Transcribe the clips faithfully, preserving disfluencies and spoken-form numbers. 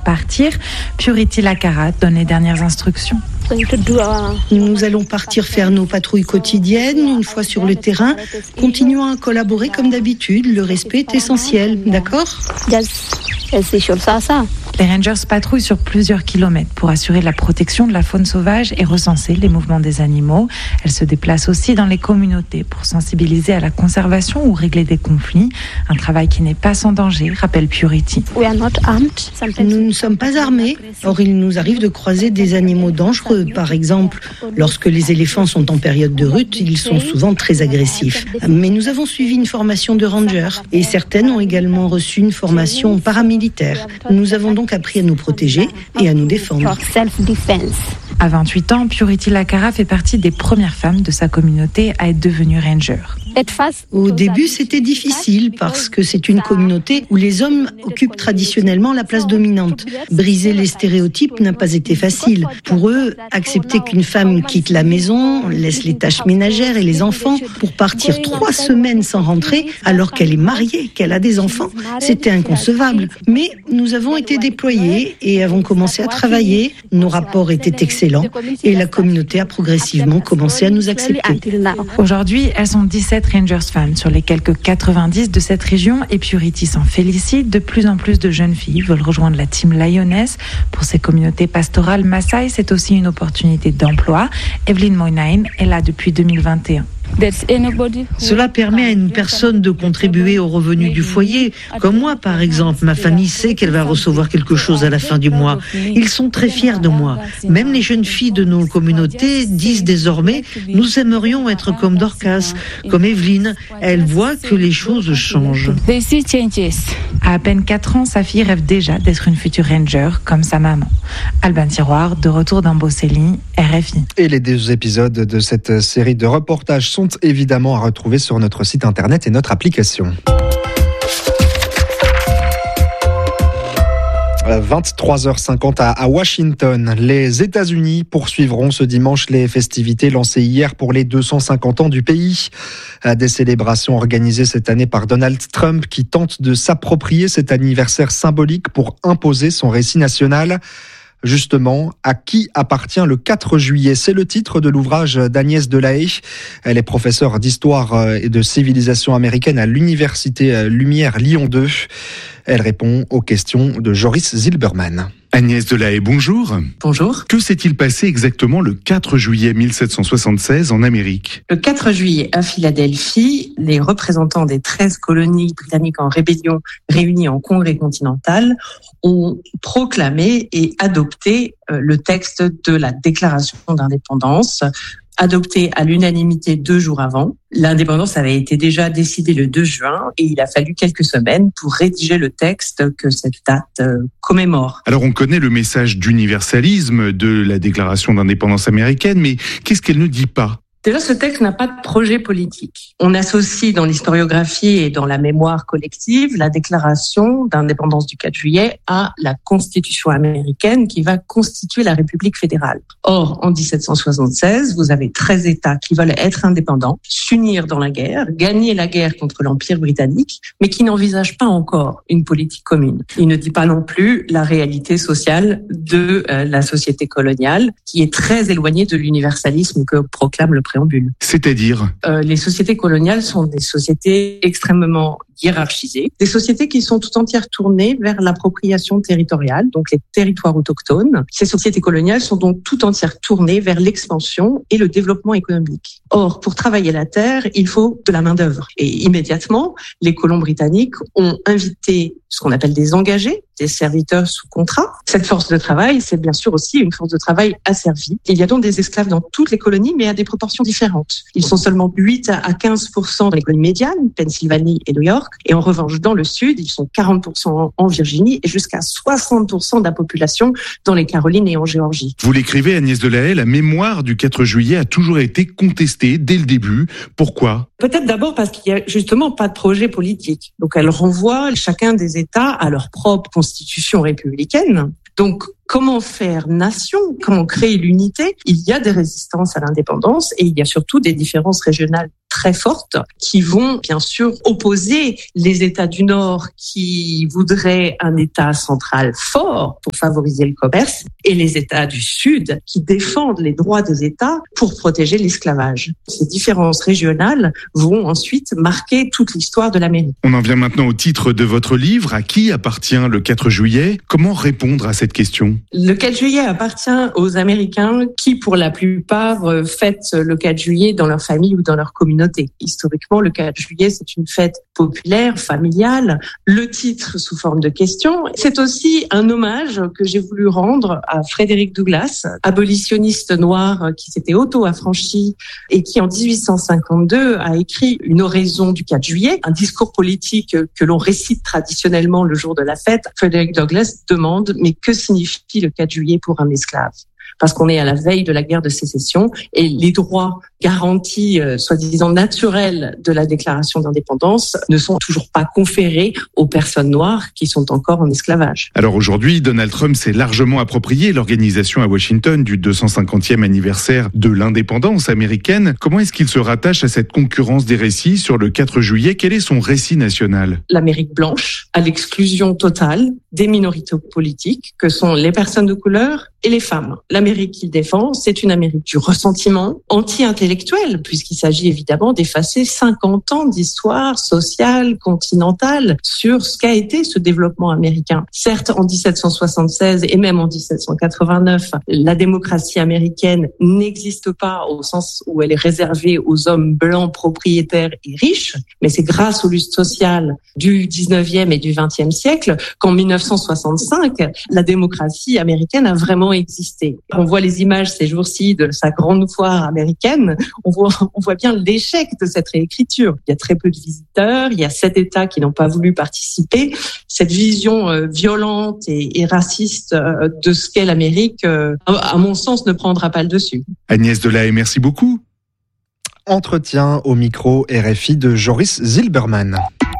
partir. Purity Lakara donne les dernières instructions. Nous allons partir faire nos patrouilles quotidiennes. Une fois sur le terrain, continuons à collaborer comme d'habitude. Le respect est essentiel, d'accord ? Les rangers patrouillent sur plusieurs kilomètres pour assurer la protection de la faune sauvage et recenser les mouvements des animaux. Elles se déplacent aussi dans les communautés pour sensibiliser à la conservation ou régler des conflits. Un travail qui n'est pas sans danger, rappelle Purity. Nous ne sommes pas armés. Or, il nous arrive de croiser des animaux dangereux. Par exemple, lorsque les éléphants sont en période de rut, ils sont souvent très agressifs. Mais nous avons suivi une formation de rangers et certaines ont également reçu une formation paramilitaire. Nous avons donc appris à nous protéger et à nous défendre. À vingt-huit ans, Purity Lakara fait partie des premières femmes de sa communauté à être devenue ranger. Au début, c'était difficile parce que c'est une communauté où les hommes occupent traditionnellement la place dominante. Briser les stéréotypes n'a pas été facile. Pour eux, accepter qu'une femme quitte la maison, laisse les tâches ménagères et les enfants pour partir trois semaines sans rentrer alors qu'elle est mariée, qu'elle a des enfants, c'était inconcevable. Mais nous avons été déployés et avons commencé à travailler. Nos rapports étaient excellents et la communauté a progressivement commencé à nous accepter. Aujourd'hui, elles sont dix-sept Rangers femmes sur les quelques quatre-vingt-dix de cette région et Purity s'en félicite. De plus en plus de jeunes filles veulent rejoindre la team Lioness. Pour ces communautés pastorales Maasai, c'est aussi une opportunité d'emploi. Evelyn Moynihan est là depuis deux mille vingt et un. Cela permet à une personne de contribuer aux revenus du foyer. Comme moi, par exemple, ma famille sait qu'elle va recevoir quelque chose à la fin du mois. Ils sont très fiers de moi. Même les jeunes filles de nos communautés disent désormais « Nous aimerions être comme Dorcas, comme Evelyne ». Elle voit que les choses changent. À à peine quatre ans, sa fille rêve déjà d'être une future ranger comme sa maman. Albin Tiroir, de retour dans Bocelli, R F I. Et les deux épisodes de cette série de reportages sont évidemment à retrouver sur notre site internet et notre application. vingt-trois heures cinquante à Washington. Les États-Unis poursuivront ce dimanche les festivités lancées hier pour les deux cent cinquante ans du pays. Des célébrations organisées cette année par Donald Trump qui tente de s'approprier cet anniversaire symbolique pour imposer son récit national. Justement, à qui appartient le quatre juillet ? C'est le titre de l'ouvrage d'Agnès Delahaye. Elle est professeure d'histoire et de civilisation américaine à l'Université Lumière Lyon deux. Elle répond aux questions de Joris Zilberman. Agnès Delahaye, bonjour. Bonjour. Que s'est-il passé exactement le quatre juillet mille sept cent soixante-seize en Amérique ? Le quatre juillet à Philadelphie, les représentants des treize colonies britanniques en rébellion réunis en congrès continental ont proclamé et adopté le texte de la déclaration d'indépendance, adopté à l'unanimité deux jours avant. L'indépendance avait été déjà décidée le deux juin et il a fallu quelques semaines pour rédiger le texte que cette date commémore. Alors on connaît le message d'universalisme de la déclaration d'indépendance américaine, mais qu'est-ce qu'elle ne dit pas ? Déjà, ce texte n'a pas de projet politique. On associe dans l'historiographie et dans la mémoire collective la déclaration d'indépendance du quatre juillet à la Constitution américaine qui va constituer la République fédérale. Or, en dix-sept cent soixante-seize, vous avez treize États qui veulent être indépendants, s'unir dans la guerre, gagner la guerre contre l'Empire britannique, mais qui n'envisagent pas encore une politique commune. Il ne dit pas non plus la réalité sociale de euh, la société coloniale qui est très éloignée de l'universalisme que proclame le préambule. C'est-à-dire euh, les sociétés coloniales sont des sociétés extrêmement hiérarchisées, des sociétés qui sont tout entières tournées vers l'appropriation territoriale, donc les territoires autochtones. Ces sociétés coloniales sont donc tout entières tournées vers l'expansion et le développement économique. Or, pour travailler la terre, il faut de la main-d'œuvre. Et immédiatement, les colons britanniques ont invité ce qu'on appelle des engagés, des serviteurs sous contrat. Cette force de travail, c'est bien sûr aussi une force de travail asservie. Il y a donc des esclaves dans toutes les colonies, mais à des proportions différentes. Ils sont seulement huit à quinze pour cent dans les colonies médianes, Pennsylvanie et New York. Et en revanche, dans le Sud, ils sont quarante pour cent en Virginie et jusqu'à soixante pour cent de la population dans les Carolines et en Géorgie. Vous l'écrivez, Agnès Delahaye, la mémoire du quatre juillet a toujours été contestée dès le début. Pourquoi ? Peut-être d'abord parce qu'il n'y a justement pas de projet politique. Donc elle renvoie chacun des États à leur propre constitution républicaine. Donc, comment faire nation ? Comment créer l'unité ? Il y a des résistances à l'indépendance et il y a surtout des différences régionales très très fortes qui vont bien sûr opposer les États du Nord qui voudraient un État central fort pour favoriser le commerce et les États du Sud qui défendent les droits des États pour protéger l'esclavage. Ces différences régionales vont ensuite marquer toute l'histoire de l'Amérique. On en vient maintenant au titre de votre livre. À qui appartient le quatre juillet ? Comment répondre à cette question ? Le quatre juillet appartient aux Américains qui, pour la plupart, fêtent le quatre juillet dans leur famille ou dans leur communauté. Historiquement, le quatre juillet, c'est une fête populaire, familiale. Le titre sous forme de question, c'est aussi un hommage que j'ai voulu rendre à Frederick Douglass, abolitionniste noir qui s'était auto-affranchi et qui, en dix-huit cent cinquante-deux, a écrit une oraison du quatre juillet, un discours politique que l'on récite traditionnellement le jour de la fête. Frederick Douglass demande « Mais que signifie le quatre juillet pour un esclave ?» Parce qu'on est à la veille de la guerre de sécession et les droits garantis, euh, soi-disant naturels de la déclaration d'indépendance ne sont toujours pas conférés aux personnes noires qui sont encore en esclavage. Alors aujourd'hui, Donald Trump s'est largement approprié l'organisation à Washington du deux cent cinquantième anniversaire de l'indépendance américaine. Comment est-ce qu'il se rattache à cette concurrence des récits sur le quatre juillet ? Quel est son récit national ? L'Amérique blanche, à l'exclusion totale des minorités politiques que sont les personnes de couleur et les femmes. L'Amérique qu'il défend, c'est une Amérique du ressentiment anti-intellectuel, puisqu'il s'agit évidemment d'effacer cinquante ans d'histoire sociale, continentale, sur ce qu'a été ce développement américain. Certes, en dix-sept cent soixante-seize et même en dix-sept cent quatre-vingt-neuf, la démocratie américaine n'existe pas au sens où elle est réservée aux hommes blancs propriétaires et riches, mais c'est grâce aux luttes sociales du dix-neuvième et du vingtième siècle qu'en mille neuf cent soixante-cinq, la démocratie américaine a vraiment existé. On voit les images ces jours-ci de sa grande foire américaine, on voit, on voit bien l'échec de cette réécriture. Il y a très peu de visiteurs, il y a sept États qui n'ont pas voulu participer. Cette vision euh, violente et, et raciste euh, de ce qu'est l'Amérique, euh, à mon sens, ne prendra pas le dessus. Agnès Delahaye, merci beaucoup. Entretien au micro R F I de Joris Zilberman.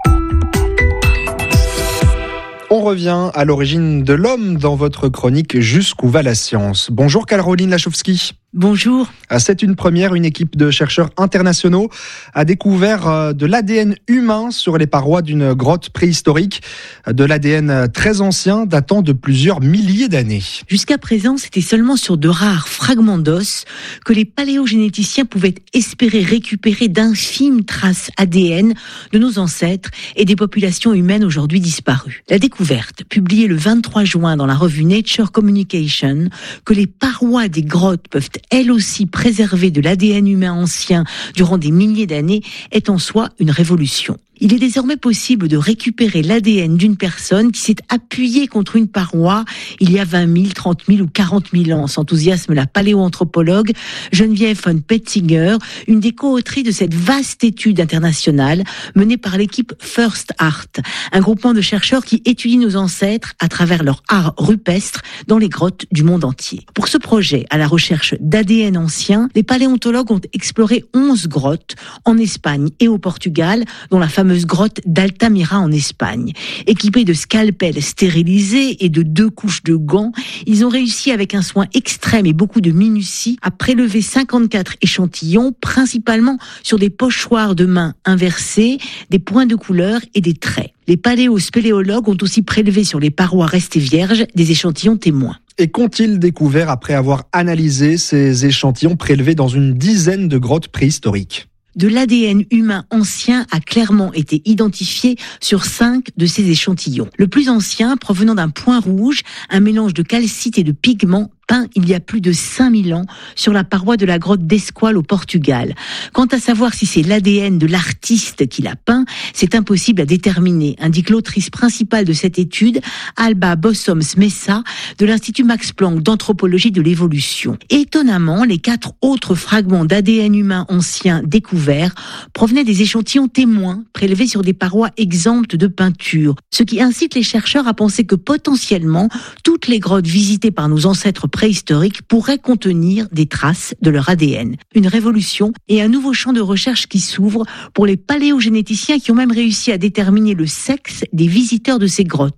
On revient à l'origine de l'homme dans votre chronique Jusqu'où va la science. Bonjour Caroline Lachowski. Bonjour. C'est une première, une équipe de chercheurs internationaux a découvert de l'A D N humain sur les parois d'une grotte préhistorique, de l'A D N très ancien datant de plusieurs milliers d'années. Jusqu'à présent, c'était seulement sur de rares fragments d'os que les paléogénéticiens pouvaient espérer récupérer d'infimes traces A D N de nos ancêtres et des populations humaines aujourd'hui disparues. La découverte, publiée le vingt-trois juin dans la revue Nature Communication, que les parois des grottes peuvent elles aussi préserver de l'A D N humain ancien durant des milliers d'années, est en soi une révolution. Il est désormais possible de récupérer l'A D N d'une personne qui s'est appuyée contre une paroi il y a vingt mille, trente mille ou quarante mille ans, s'enthousiasme la paléoanthropologue Geneviève von Petzinger, une des co-autrices de cette vaste étude internationale menée par l'équipe First Art, un groupement de chercheurs qui étudie nos ancêtres à travers leur art rupestre dans les grottes du monde entier. Pour ce projet, à la recherche d'A D N anciens, les paléontologues ont exploré onze grottes en Espagne et au Portugal, dont la fameuse grotte d'Altamira en Espagne. Équipés de scalpels stérilisés et de deux couches de gants, ils ont réussi avec un soin extrême et beaucoup de minutie à prélever cinquante-quatre échantillons, principalement sur des pochoirs de mains inversés, des points de couleur et des traits. Les paléospéléologues ont aussi prélevé sur les parois restées vierges des échantillons témoins. Et qu'ont-ils découvert après avoir analysé ces échantillons prélevés dans une dizaine de grottes préhistoriques ? De l'A D N humain ancien a clairement été identifié sur cinq de ces échantillons. Le plus ancien, provenant d'un point rouge, un mélange de calcite et de pigments, peint il y a plus de cinq mille ans sur la paroi de la grotte d'Esqual au Portugal. Quant à savoir si c'est l'A D N de l'artiste qui l'a peint, c'est impossible à déterminer, indique l'autrice principale de cette étude, Alba Bossoms-Messa, de l'Institut Max Planck d'anthropologie de l'évolution. Étonnamment, les quatre autres fragments d'A D N humain ancien découverts provenaient des échantillons témoins prélevés sur des parois exemptes de peinture, ce qui incite les chercheurs à penser que potentiellement toutes les grottes visitées par nos ancêtres préhistoriques pourraient contenir des traces de leur A D N. Une révolution et un nouveau champ de recherche qui s'ouvre pour les paléogénéticiens qui ont même réussi à déterminer le sexe des visiteurs de ces grottes.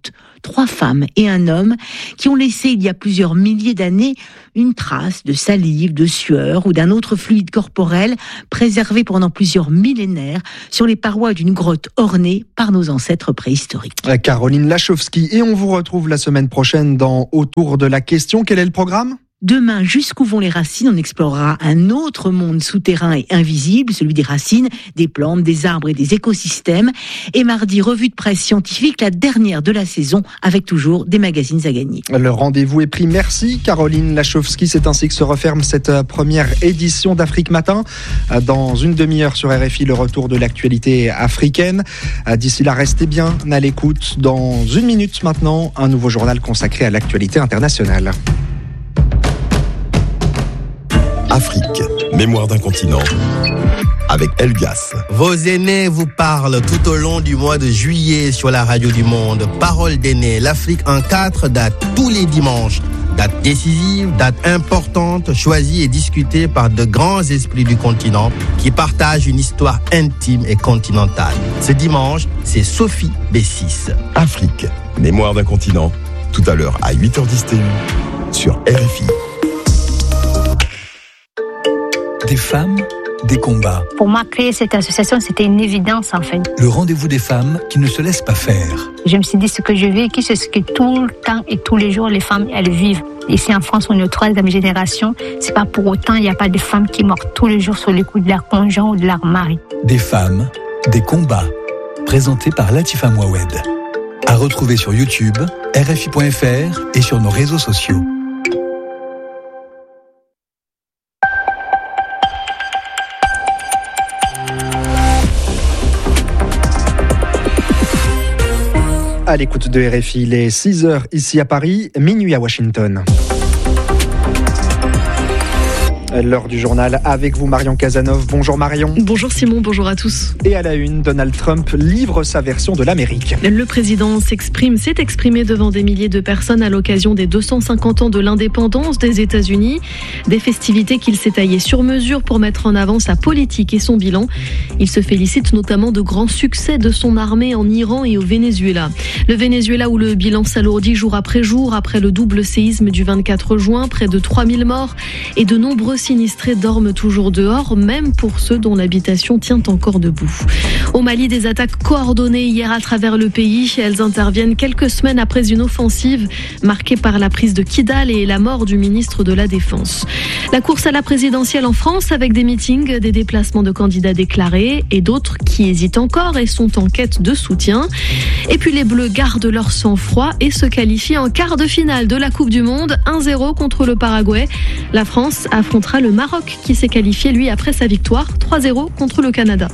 trois femmes et un homme qui ont laissé il y a plusieurs milliers d'années une trace de salive, de sueur ou d'un autre fluide corporel préservé pendant plusieurs millénaires sur les parois d'une grotte ornée par nos ancêtres préhistoriques. Caroline Lachowski, et on vous retrouve la semaine prochaine dans Autour de la question. Quel est le programme ? Demain, jusqu'où vont les racines, on explorera un autre monde souterrain et invisible, celui des racines, des plantes, des arbres et des écosystèmes. Et mardi, revue de presse scientifique, la dernière de la saison, avec toujours des magazines à gagner. Le rendez-vous est pris. Merci Caroline Lachowski. C'est ainsi que se referme cette première édition d'Afrique Matin. Dans une demi-heure sur R F I, le retour de l'actualité africaine. D'ici là, restez bien à l'écoute. Dans une minute maintenant, un nouveau journal consacré à l'actualité internationale. Afrique, mémoire d'un continent, avec Elgas. Vos aînés vous parlent tout au long du mois de juillet sur la radio du Monde. Parole d'aînés, l'Afrique en quatre dates tous les dimanches. Date décisive, date importante, choisie et discutée par de grands esprits du continent qui partagent une histoire intime et continentale. Ce dimanche, c'est Sophie Bessis. Afrique, mémoire d'un continent, tout à l'heure à huit heures dix T U sur R F I. Des femmes, des combats. Pour moi, créer cette association, c'était une évidence en fait. Le rendez-vous des femmes qui ne se laissent pas faire. Je me suis dit, ce que je vis, c'est ce que tout le temps et tous les jours, les femmes, elles vivent. Ici en France, on est aux troisième génération. C'est pas pour autant, il n'y a pas de femmes qui meurent tous les jours sur les coups de leur conjoint ou de leur mari. Des femmes, des combats. Présenté par Latifa Mouawed. À retrouver sur YouTube, R F I point F R et sur nos réseaux sociaux. À l'écoute de R F I, il est six heures ici à Paris, minuit à Washington. L'heure du journal avec vous, Marion Casanov. Bonjour Marion. Bonjour Simon, bonjour à tous. Et à la une, Donald Trump livre sa version de l'Amérique. Le président s'exprime, s'est exprimé devant des milliers de personnes à l'occasion des deux cent cinquante ans de l'indépendance des États-Unis. Des festivités qu'il s'est taillées sur mesure pour mettre en avant sa politique et son bilan. Il se félicite notamment de grands succès de son armée en Iran et au Venezuela. Le Venezuela où le bilan s'alourdit jour après jour après le double séisme du vingt-quatre juin, près de trois mille morts et de nombreux sinistrés dorment toujours dehors, même pour ceux dont l'habitation tient encore debout. Au Mali, des attaques coordonnées hier à travers le pays. Elles interviennent quelques semaines après une offensive marquée par la prise de Kidal et la mort du ministre de la Défense. La course à la présidentielle en France avec des meetings, des déplacements de candidats déclarés et d'autres qui hésitent encore et sont en quête de soutien. Et puis les Bleus gardent leur sang-froid et se qualifient en quart de finale de la Coupe du Monde, un zéro contre le Paraguay. La France affrontera le Maroc qui s'est qualifié lui après sa victoire trois zéro contre le Canada.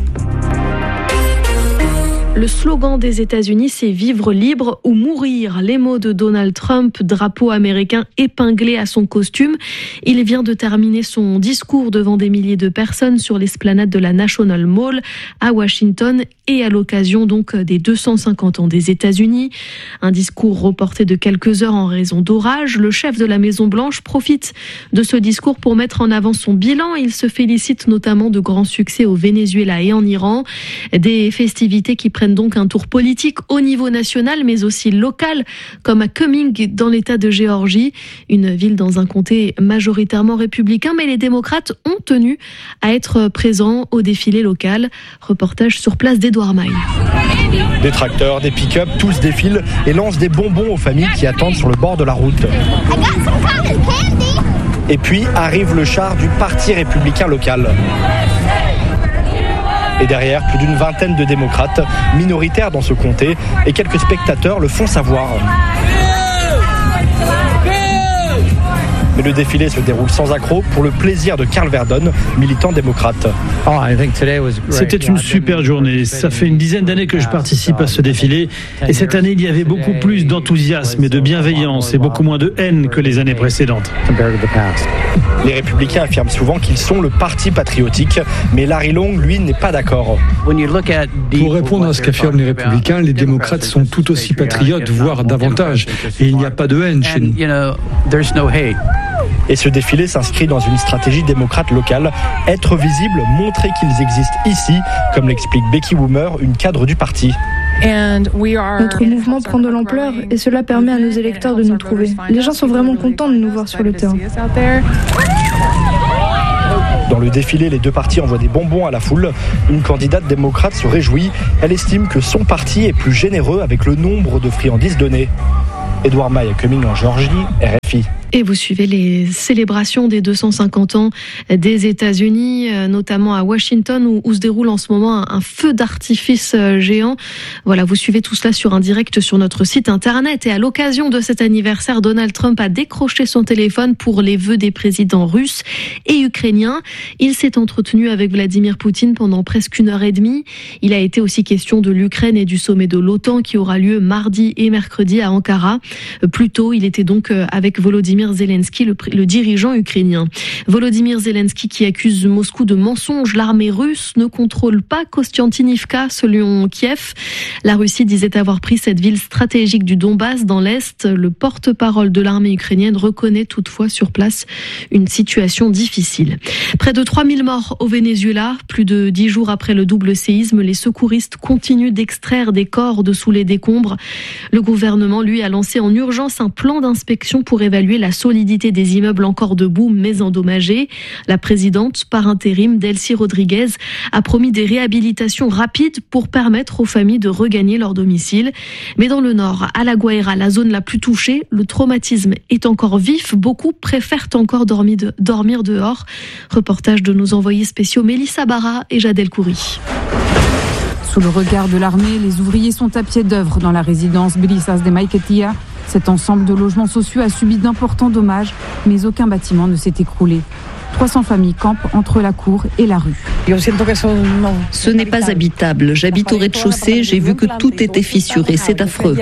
Le slogan des États-Unis, c'est « Vivre libre ou mourir ». Les mots de Donald Trump, drapeau américain épinglé à son costume. Il vient de terminer son discours devant des milliers de personnes sur l'esplanade de la National Mall à Washington et à l'occasion donc des deux cent cinquante ans des États-Unis. Un discours reporté de quelques heures en raison d'orage. Le chef de la Maison-Blanche profite de ce discours pour mettre en avant son bilan. Il se félicite notamment de grands succès au Venezuela et en Iran. Des festivités qui prennent donc un tour politique au niveau national mais aussi local, comme à Cumming dans l'état de Géorgie, une ville dans un comté majoritairement républicain, mais les démocrates ont tenu à être présents au défilé local. Reportage sur place d'Edouard Maille. Des tracteurs, des pick-up, tous défilent et lancent des bonbons aux familles qui attendent sur le bord de la route. Et puis arrive le char du Parti républicain local. Et derrière, plus d'une vingtaine de démocrates, minoritaires dans ce comté, et quelques spectateurs le font savoir. Mais le défilé se déroule sans accroc pour le plaisir de Carl Verdon, militant démocrate. C'était une super journée. Ça fait une dizaine d'années que je participe à ce défilé. Et cette année, il y avait beaucoup plus d'enthousiasme et de bienveillance et beaucoup moins de haine que les années précédentes. Les républicains affirment souvent qu'ils sont le parti patriotique, mais Larry Long, lui, n'est pas d'accord. Pour répondre à ce qu'affirment les républicains, les démocrates sont tout aussi patriotes, voire davantage. Et il n'y a pas de haine chez nous. Et ce défilé s'inscrit dans une stratégie démocrate locale, être visible, montrer qu'ils existent ici, comme l'explique Becky Woomer, une cadre du parti. Notre mouvement prend de l'ampleur et cela permet à nos électeurs de nous trouver. Les gens sont vraiment contents de nous voir sur le terrain. Dans le défilé, les deux partis envoient des bonbons à la foule. Une candidate démocrate se réjouit. Elle estime que son parti est plus généreux avec le nombre de friandises données. Édouard Maille à Coming en Géorgie, R F I. Et vous suivez les célébrations des deux cent cinquante ans des États-Unis, notamment à Washington, où, où se déroule en ce moment un, un feu d'artifice géant. Voilà, vous suivez tout cela sur un direct sur notre site internet. Et à l'occasion de cet anniversaire, Donald Trump a décroché son téléphone pour les vœux des présidents russes et ukrainiens. Il s'est entretenu avec Vladimir Poutine pendant presque une heure et demie. Il a été aussi question de l'Ukraine et du sommet de l'OTAN qui aura lieu mardi et mercredi à Ankara. Plus tôt, il était donc avec Volodymyr Zelensky, le, le dirigeant ukrainien. Volodymyr Zelensky qui accuse Moscou de mensonges. L'armée russe ne contrôle pas Kostiantynivka, selon Kiev. La Russie disait avoir pris cette ville stratégique du Donbass dans l'Est. Le porte-parole de l'armée ukrainienne reconnaît toutefois sur place une situation difficile. Près de trois mille morts au Venezuela. Plus de dix jours après le double séisme, les secouristes continuent d'extraire des corps de sous les décombres. Le gouvernement, lui, a lancé en urgence un plan d'inspection pour évaluer la solidité des immeubles encore debout mais endommagés. La présidente par intérim, Delcy Rodriguez, a promis des réhabilitations rapides pour permettre aux familles de regagner leur domicile. Mais dans le nord, à La Guaira, la zone la plus touchée, le traumatisme est encore vif. Beaucoup préfèrent encore dormir, de, dormir dehors. Reportage de nos envoyés spéciaux Mélissa Barra et Jadel Khoury. Sous le regard de l'armée, les ouvriers sont à pied d'œuvre dans la résidence Brisas de Maiquetía. Cet ensemble de logements sociaux a subi d'importants dommages, mais aucun bâtiment ne s'est écroulé. trois cents familles campent entre la cour et la rue. Ce n'est pas habitable. J'habite au rez-de-chaussée, j'ai vu que tout était fissuré. C'est affreux.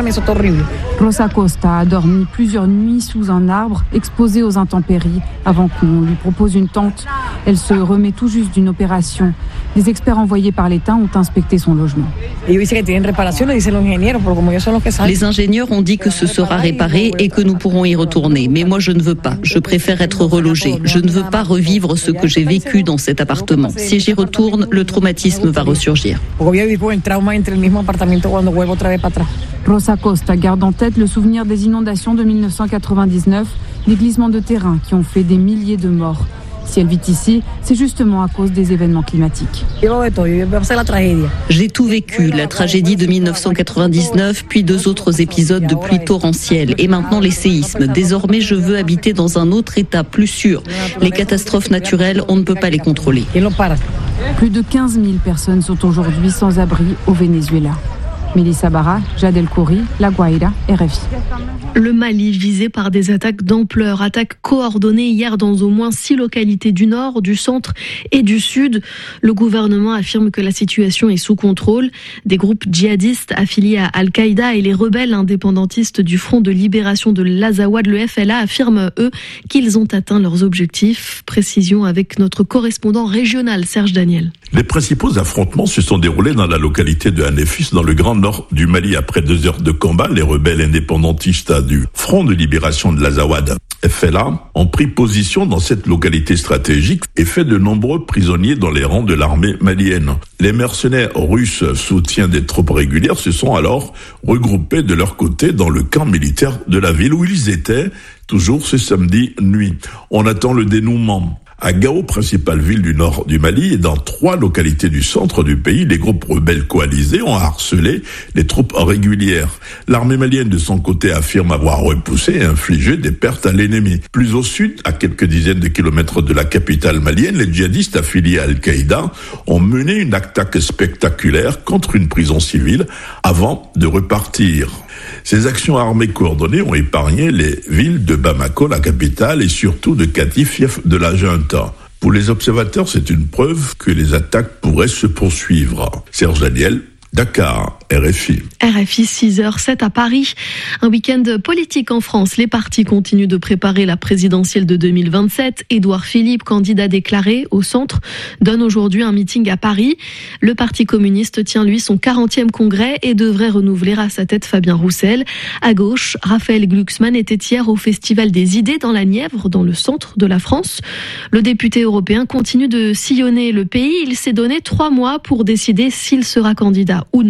Rosa Costa a dormi plusieurs nuits sous un arbre, exposée aux intempéries, avant qu'on lui propose une tente. Elle se remet tout juste d'une opération. Les experts envoyés par l'État ont inspecté son logement. Les ingénieurs ont dit que ce sera réparé et que nous pourrons y retourner. Mais moi, je ne veux pas. Je préfère être relogée. Je ne veux pas revivre ce que j'ai vécu dans cet appartement. Si j'y retourne, le traumatisme va ressurgir. Rosa Costa garde en tête le souvenir des inondations de mille neuf cent quatre-vingt-dix-neuf, des glissements de terrain qui ont fait des milliers de morts. Si elle vit ici, c'est justement à cause des événements climatiques. J'ai tout vécu, la tragédie de mille neuf cent quatre-vingt-dix-neuf, puis deux autres épisodes de pluie torrentielle, et maintenant les séismes. Désormais, je veux habiter dans un autre état plus sûr. Les catastrophes naturelles, on ne peut pas les contrôler. Plus de quinze mille personnes sont aujourd'hui sans abri au Venezuela. Mélissa Barra, Jadel Khoury, La Guaira, R F I. Le Mali visé par des attaques d'ampleur, attaques coordonnées hier dans au moins six localités du nord, du centre et du sud. Le gouvernement affirme que la situation est sous contrôle. Des groupes djihadistes affiliés à Al-Qaïda et les rebelles indépendantistes du Front de libération de l'Azawad, le F L A, affirment eux qu'ils ont atteint leurs objectifs. Précision avec notre correspondant régional Serge Daniel. Les principaux affrontements se sont déroulés dans la localité de Hanefis, dans le grand nord du Mali. Après deux heures de combat, les rebelles indépendantistes du Front de libération de l'Azawad, F L A, ont pris position dans cette localité stratégique et fait de nombreux prisonniers dans les rangs de l'armée malienne. Les mercenaires russes, soutiens des troupes régulières, se sont alors regroupés de leur côté dans le camp militaire de la ville où ils étaient, toujours ce samedi nuit. On attend le dénouement. À Gao, principale ville du nord du Mali, et dans trois localités du centre du pays, les groupes rebelles coalisés ont harcelé les troupes régulières. L'armée malienne, de son côté, affirme avoir repoussé et infligé des pertes à l'ennemi. Plus au sud, à quelques dizaines de kilomètres de la capitale malienne, les djihadistes affiliés à Al-Qaïda ont mené une attaque spectaculaire contre une prison civile avant de repartir. Ces actions armées coordonnées ont épargné les villes de Bamako, la capitale, et surtout de Kati, fief de la junta. Pour les observateurs, c'est une preuve que les attaques pourraient se poursuivre. Serge Daniel, Dakar, R F I. R F I, six heures sept à Paris. Un week-end politique en France. Les partis continuent de préparer la présidentielle de deux mille vingt-sept. Édouard Philippe, candidat déclaré au centre, donne aujourd'hui un meeting à Paris. Le Parti communiste tient, lui, son quarantième congrès et devrait renouveler à sa tête Fabien Roussel. À gauche, Raphaël Glucksmann était hier au Festival des idées dans la Nièvre, dans le centre de la France. Le député européen continue de sillonner le pays. Il s'est donné trois mois pour décider s'il sera candidat ou non.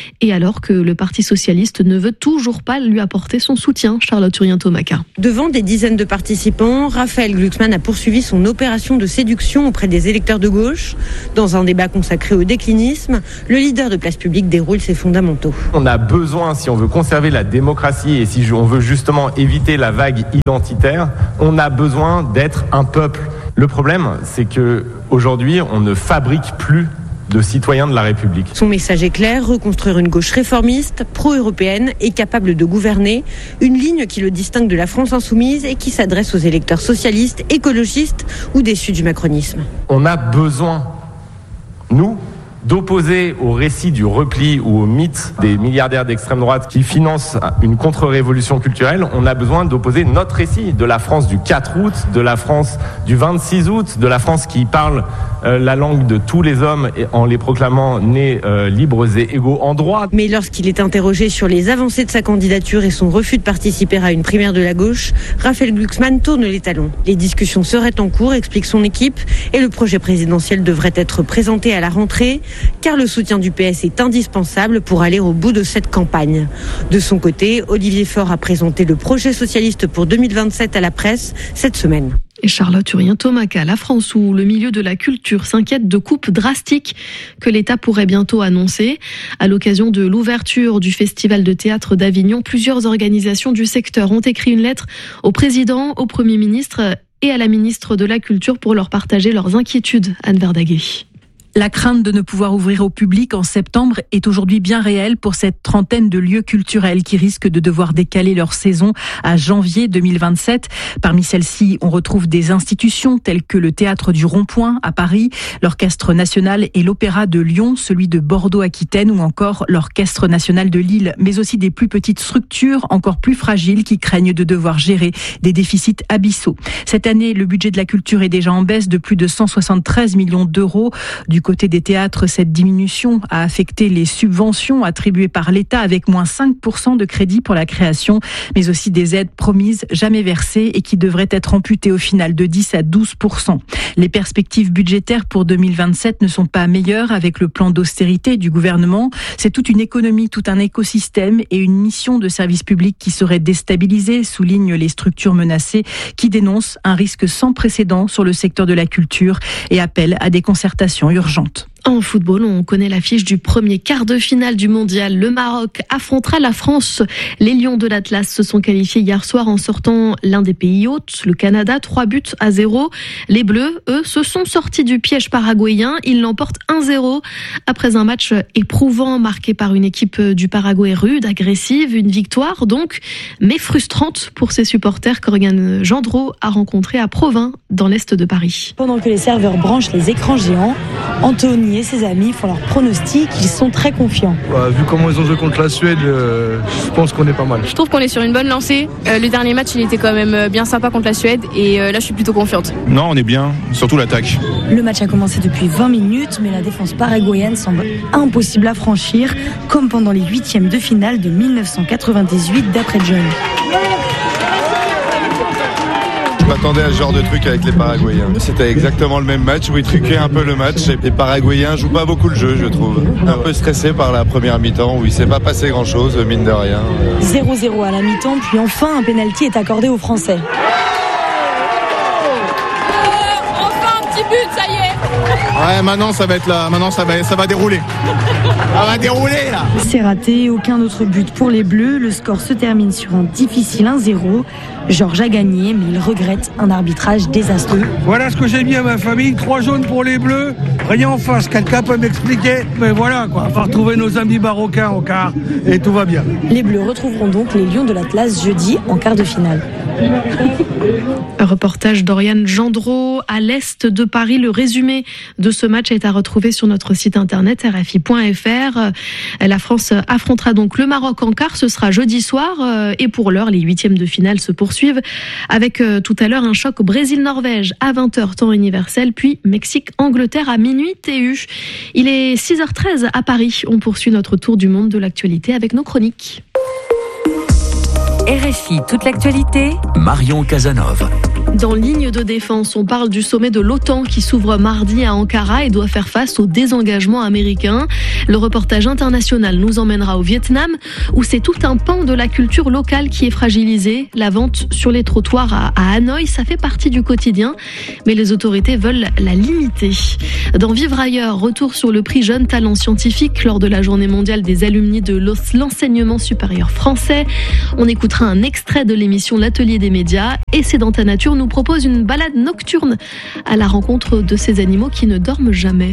et alors que le Parti socialiste ne veut toujours pas lui apporter son soutien. Charlotte Urien-Tomaca. Devant des dizaines de participants, Raphaël Glucksmann a poursuivi son opération de séduction auprès des électeurs de gauche. Dans un débat consacré au déclinisme, le leader de Place Publique déroule ses fondamentaux. On a besoin, si on veut conserver la démocratie et si on veut justement éviter la vague identitaire, on a besoin d'être un peuple. Le problème, c'est que aujourd'hui, on ne fabrique plus de citoyens de la République. Son message est clair, reconstruire une gauche réformiste, pro-européenne et capable de gouverner. Une ligne qui le distingue de la France insoumise et qui s'adresse aux électeurs socialistes, écologistes ou déçus du macronisme. On a besoin, nous, d'opposer au récit du repli ou au mythe des milliardaires d'extrême droite qui financent une contre-révolution culturelle, on a besoin d'opposer notre récit de la France du quatre août, de la France du vingt-six août, de la France qui parle euh, la langue de tous les hommes en les proclamant nés euh, libres et égaux en droit. Mais lorsqu'il est interrogé sur les avancées de sa candidature et son refus de participer à une primaire de la gauche, Raphaël Glucksmann tourne les talons. Les discussions seraient en cours, explique son équipe, et le projet présidentiel devrait être présenté à la rentrée, car le soutien du P S est indispensable pour aller au bout de cette campagne. De son côté, Olivier Faure a présenté le projet socialiste pour deux mille vingt-sept à la presse cette semaine. Et Charlotte Urien-Tomaca, la France où le milieu de la culture s'inquiète de coupes drastiques que l'État pourrait bientôt annoncer. À l'occasion de l'ouverture du Festival de théâtre d'Avignon, plusieurs organisations du secteur ont écrit une lettre au président, au Premier ministre et à la ministre de la Culture pour leur partager leurs inquiétudes. Anne Verdaguet. La crainte de ne pouvoir ouvrir au public en septembre est aujourd'hui bien réelle pour cette trentaine de lieux culturels qui risquent de devoir décaler leur saison à janvier deux mille vingt-sept. Parmi celles-ci, on retrouve des institutions telles que le Théâtre du Rond-Point à Paris, l'Orchestre National et l'Opéra de Lyon, celui de Bordeaux-Aquitaine ou encore l'Orchestre National de Lille, mais aussi des plus petites structures encore plus fragiles qui craignent de devoir gérer des déficits abyssaux. Cette année, le budget de la culture est déjà en baisse de plus de cent soixante-treize millions d'euros. Du côté des théâtres, cette diminution a affecté les subventions attribuées par l'État avec moins cinq pour cent de crédit pour la création, mais aussi des aides promises jamais versées et qui devraient être amputées au final de dix à douze pour cent. Les perspectives budgétaires pour deux mille vingt-sept ne sont pas meilleures avec le plan d'austérité du gouvernement. C'est toute une économie, tout un écosystème et une mission de service public qui serait déstabilisée, soulignent les structures menacées qui dénoncent un risque sans précédent sur le secteur de la culture et appellent à des concertations urgentes. En football, on connaît l'affiche du premier quart de finale du mondial. Le Maroc affrontera la France. Les Lions de l'Atlas se sont qualifiés hier soir en sortant l'un des pays hôtes, le Canada, trois buts à zéro. Les Bleus, eux, se sont sortis du piège paraguayen. Ils l'emportent un zéro après un match éprouvant marqué par une équipe du Paraguay rude, agressive. Une victoire donc, mais frustrante pour ses supporters qu'Organe Gendreau a rencontré à Provins, dans l'est de Paris. Pendant que les serveurs branchent les écrans géants, Anthony et ses amis font leur pronostic, ils sont très confiants. Bah, vu comment ils ont joué contre la Suède, euh, je pense qu'on est pas mal. Je trouve qu'on est sur une bonne lancée. Euh, le dernier match, il était quand même bien sympa contre la Suède et euh, là, je suis plutôt confiante. Non, on est bien, surtout l'attaque. Le match a commencé depuis vingt minutes, mais la défense paraguayenne semble impossible à franchir, comme pendant les huitièmes de finale de mille neuf cent quatre-vingt-dix-huit d'après John. Je m'attendais à ce genre de truc avec les Paraguayens. C'était exactement le même match où ils truquaient un peu le match. Les Paraguayens jouent pas beaucoup le jeu, je trouve. Un peu stressé par la première mi-temps où il s'est pas passé grand-chose, mine de rien. zéro zéro à la mi-temps, puis enfin un pénalty est accordé aux Français. Enfin un petit but, ça y est. Ouais, maintenant ça va être là, maintenant ça va, ça va dérouler. Ça va dérouler là. C'est raté, aucun autre but pour les Bleus. Le score se termine sur un difficile un zéro. Georges a gagné, mais il regrette un arbitrage désastreux. Voilà ce que j'ai mis à ma famille, trois jaunes pour les Bleus, rien en face, quelqu'un peut m'expliquer, mais voilà quoi, on va retrouver nos amis marocains au quart, et tout va bien. Les Bleus retrouveront donc les Lions de l'Atlas jeudi en quart de finale. Un reportage d'Oriane Gendreau à l'est de Paris. Le résumé de ce match est à retrouver sur notre site internet r f i point f r. La France affrontera donc le Maroc en quart, ce sera jeudi soir, et pour l'heure, les huitièmes de finale se poursuivent avec euh, tout à l'heure un choc Brésil-Norvège à vingt heures temps universel, puis Mexique-Angleterre à minuit T U. Il est six heures treize à Paris. On poursuit notre tour du monde de l'actualité avec nos chroniques. R F I, toute l'actualité. Marion Casanov. Dans Ligne de défense, on parle du sommet de l'OTAN qui s'ouvre mardi à Ankara et doit faire face au désengagement américain. Le reportage international nous emmènera au Vietnam où c'est tout un pan de la culture locale qui est fragilisé. La vente sur les trottoirs à, à Hanoï, ça fait partie du quotidien, mais les autorités veulent la limiter. Dans Vivre ailleurs, retour sur le prix Jeune Talent Scientifique lors de la journée mondiale des alumni de l'enseignement supérieur français. On écoutera un extrait de l'émission L'Atelier des médias et C'est dans ta nature nous propose une balade nocturne à la rencontre de ces animaux qui ne dorment jamais.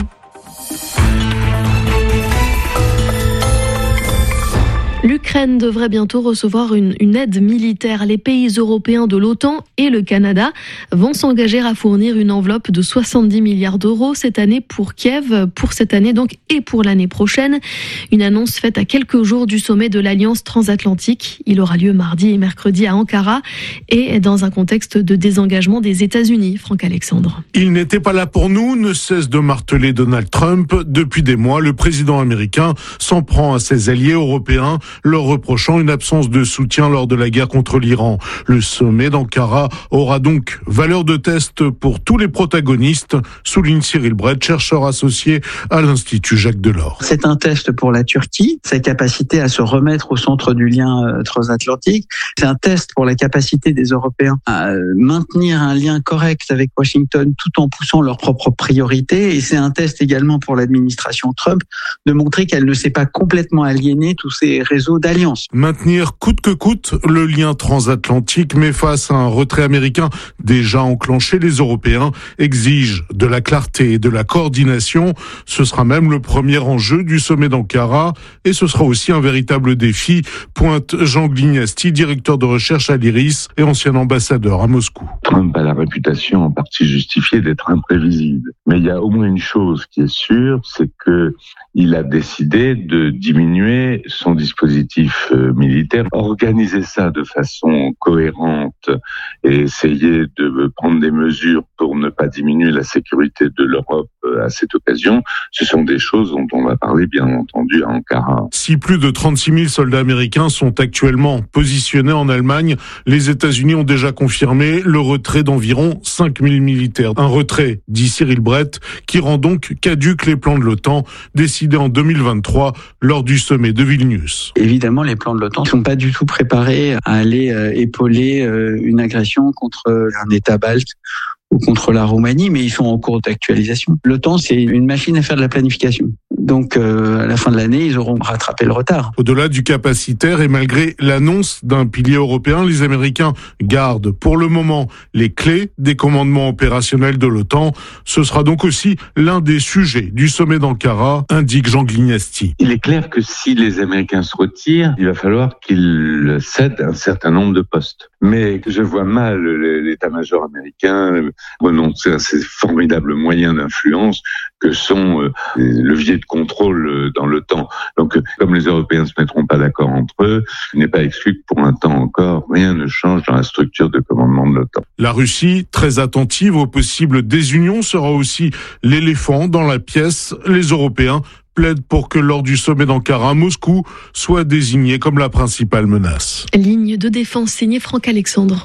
L'Ukraine devrait bientôt recevoir une, une aide militaire. Les pays européens de l'OTAN et le Canada vont s'engager à fournir une enveloppe de soixante-dix milliards d'euros cette année pour Kiev, pour cette année donc et pour l'année prochaine. Une annonce faite à quelques jours du sommet de l'Alliance transatlantique. Il aura lieu mardi et mercredi à Ankara et dans un contexte de désengagement des États-Unis. Franck Alexandre. Il n'était pas là pour nous, ne cesse de marteler Donald Trump. Depuis des mois, le président américain s'en prend à ses alliés européens, leur reprochant une absence de soutien lors de la guerre contre l'Iran. Le sommet d'Ankara aura donc valeur de test pour tous les protagonistes, souligne Cyril Brett, chercheur associé à l'Institut Jacques Delors. C'est un test pour la Turquie, sa capacité à se remettre au centre du lien transatlantique. C'est un test pour la capacité des Européens à maintenir un lien correct avec Washington tout en poussant leurs propres priorités. Et c'est un test également pour l'administration Trump de montrer qu'elle ne s'est pas complètement aliénée tous ces réseaux d'alliance. Maintenir coûte que coûte le lien transatlantique, mais face à un retrait américain déjà enclenché, les Européens exigent de la clarté et de la coordination. Ce sera même le premier enjeu du sommet d'Ankara et ce sera aussi un véritable défi, pointe Jean Glignasti, directeur de recherche à l'I R I S et ancien ambassadeur à Moscou. Trump a la réputation en partie justifiée d'être imprévisible. Mais il y a au moins une chose qui est sûre, c'est que il a décidé de diminuer son dispositif militaire, organiser ça de façon cohérente et essayer de prendre des mesures pour ne pas diminuer la sécurité de l'Europe à cette occasion. Ce sont des choses dont on va parler bien entendu à Ankara. Si plus de trente-six mille soldats américains sont actuellement positionnés en Allemagne, les États-Unis ont déjà confirmé le retrait d'environ cinq mille militaires. Un retrait, dit Cyril Brett, qui rend donc caduques les plans de l'OTAN décidés en deux mille vingt-trois lors du sommet de Vilnius. Évidemment, les plans de l'OTAN ne sont pas du tout préparés à aller euh, épauler euh, une agression contre un État balte ou contre la Roumanie, mais ils sont en cours d'actualisation. L'OTAN, c'est une machine à faire de la planification. Donc, euh, à la fin de l'année, ils auront rattrapé le retard. Au-delà du capacitaire et malgré l'annonce d'un pilier européen, les Américains gardent pour le moment les clés des commandements opérationnels de l'OTAN. Ce sera donc aussi l'un des sujets du sommet d'Ankara, indique Jean Glignasti. Il est clair que si les Américains se retirent, il va falloir qu'ils cèdent un certain nombre de postes. Mais je vois mal l'état-major américain renoncer à ces formidables moyens d'influence que sont euh, les leviers de contrôle dans l'OTAN. Donc, comme les Européens ne se mettront pas d'accord entre eux, il n'est pas exclu que pour un temps encore, rien ne change dans la structure de commandement de l'OTAN. La Russie, très attentive aux possibles désunions, sera aussi l'éléphant dans la pièce. Les Européens plaident pour que lors du sommet d'Ankara, Moscou soit désigné comme la principale menace. Ligne de défense signée Franck Alexandre.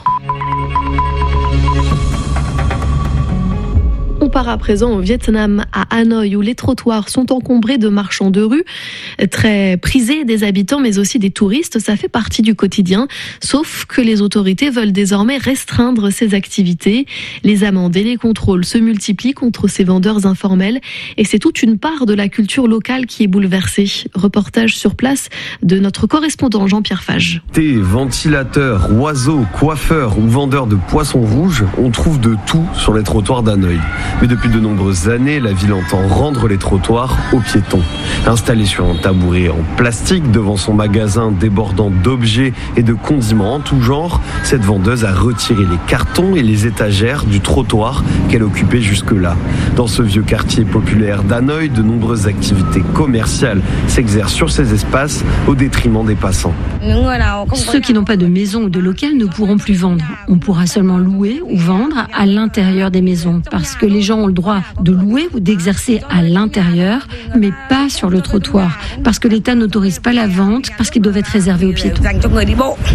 On part à présent au Vietnam, à Hanoï, où les trottoirs sont encombrés de marchands de rue, très prisés des habitants, mais aussi des touristes. Ça fait partie du quotidien, sauf que les autorités veulent désormais restreindre ces activités. Les amendes et les contrôles se multiplient contre ces vendeurs informels, et c'est toute une part de la culture locale qui est bouleversée. Reportage sur place de notre correspondant Jean-Pierre Fage. Thé, ventilateurs, oiseaux, coiffeurs ou vendeurs de poissons rouges, on trouve de tout sur les trottoirs d'Hanoï. Mais depuis de nombreuses années, la ville entend rendre les trottoirs aux piétons. Installée sur un tabouret en plastique devant son magasin débordant d'objets et de condiments en tout genre, cette vendeuse a retiré les cartons et les étagères du trottoir qu'elle occupait jusque-là. Dans ce vieux quartier populaire d'Hanoï, de nombreuses activités commerciales s'exercent sur ces espaces au détriment des passants. Ceux qui n'ont pas de maison ou de local ne pourront plus vendre. On pourra seulement louer ou vendre à l'intérieur des maisons parce que les gens ont le droit de louer ou d'exercer à l'intérieur, mais pas sur le trottoir, parce que l'État n'autorise pas la vente, parce qu'ils doivent être réservés aux piétons.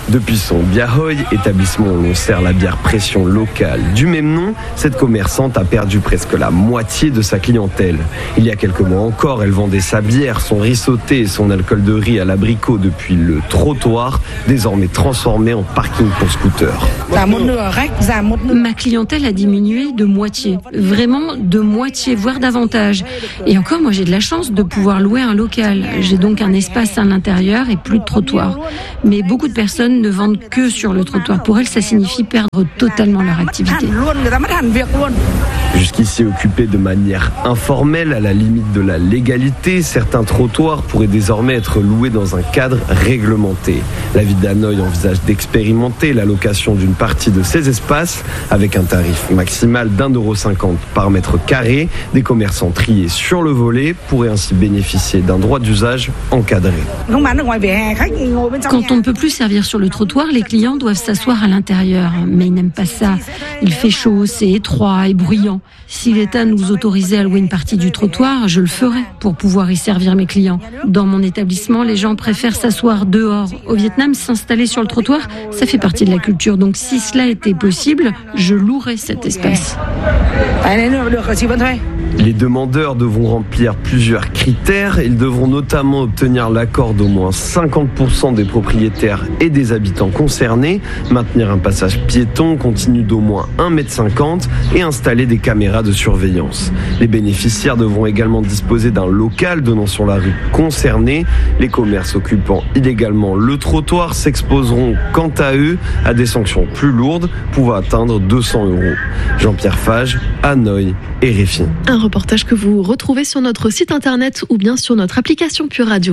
Depuis son Biahoy, établissement où l'on sert la bière pression locale du même nom, cette commerçante a perdu presque la moitié de sa clientèle. Il y a quelques mois encore, elle vendait sa bière, son riz sauté et son alcool de riz à l'abricot depuis le trottoir, désormais transformé en parking pour scooter. Ma clientèle a diminué de moitié, vraiment de moitié, voire davantage. Et encore, moi j'ai de la chance de pouvoir louer un local. J'ai donc un espace à l'intérieur et plus de trottoir. Mais beaucoup de personnes ne vendent que sur le trottoir. Pour elles, ça signifie perdre totalement leur activité. Jusqu'ici occupés de manière informelle, à la limite de la légalité, certains trottoirs pourraient désormais être loués dans un cadre réglementé. La ville d'Hanoï envisage d'expérimenter la location d'une partie de ces espaces avec un tarif maximal d'un euro cinquante par mètre carré. Des commerçants triés sur le volet pourraient ainsi bénéficier d'un droit d'usage encadré. Quand on ne peut plus servir sur le trottoir, les clients doivent s'asseoir à l'intérieur. Mais ils n'aiment pas ça. Il fait chaud, c'est étroit et bruyant. Si l'État nous autorisait à louer une partie du trottoir, je le ferais pour pouvoir y servir mes clients. Dans mon établissement, les gens préfèrent s'asseoir dehors. Au Vietnam, s'installer sur le trottoir, ça fait partie de la culture. Donc si cela était possible, je louerais cet espace. Les demandeurs devront remplir plusieurs critères. Ils devront notamment obtenir l'accord d'au moins cinquante pour cent des propriétaires et des habitants concernés, maintenir un passage piéton continu d'au moins un mètre cinquante et installer des caméras de surveillance. Les bénéficiaires devront également disposer d'un local donnant sur la rue concernée. Les commerces occupant illégalement le trottoir s'exposeront quant à eux à des sanctions plus lourdes, pouvant atteindre deux cents euros. Jean-Pierre Fage, Hanoï, R F I. Un reportage que vous retrouvez sur notre site internet ou bien sur notre application Pure Radio.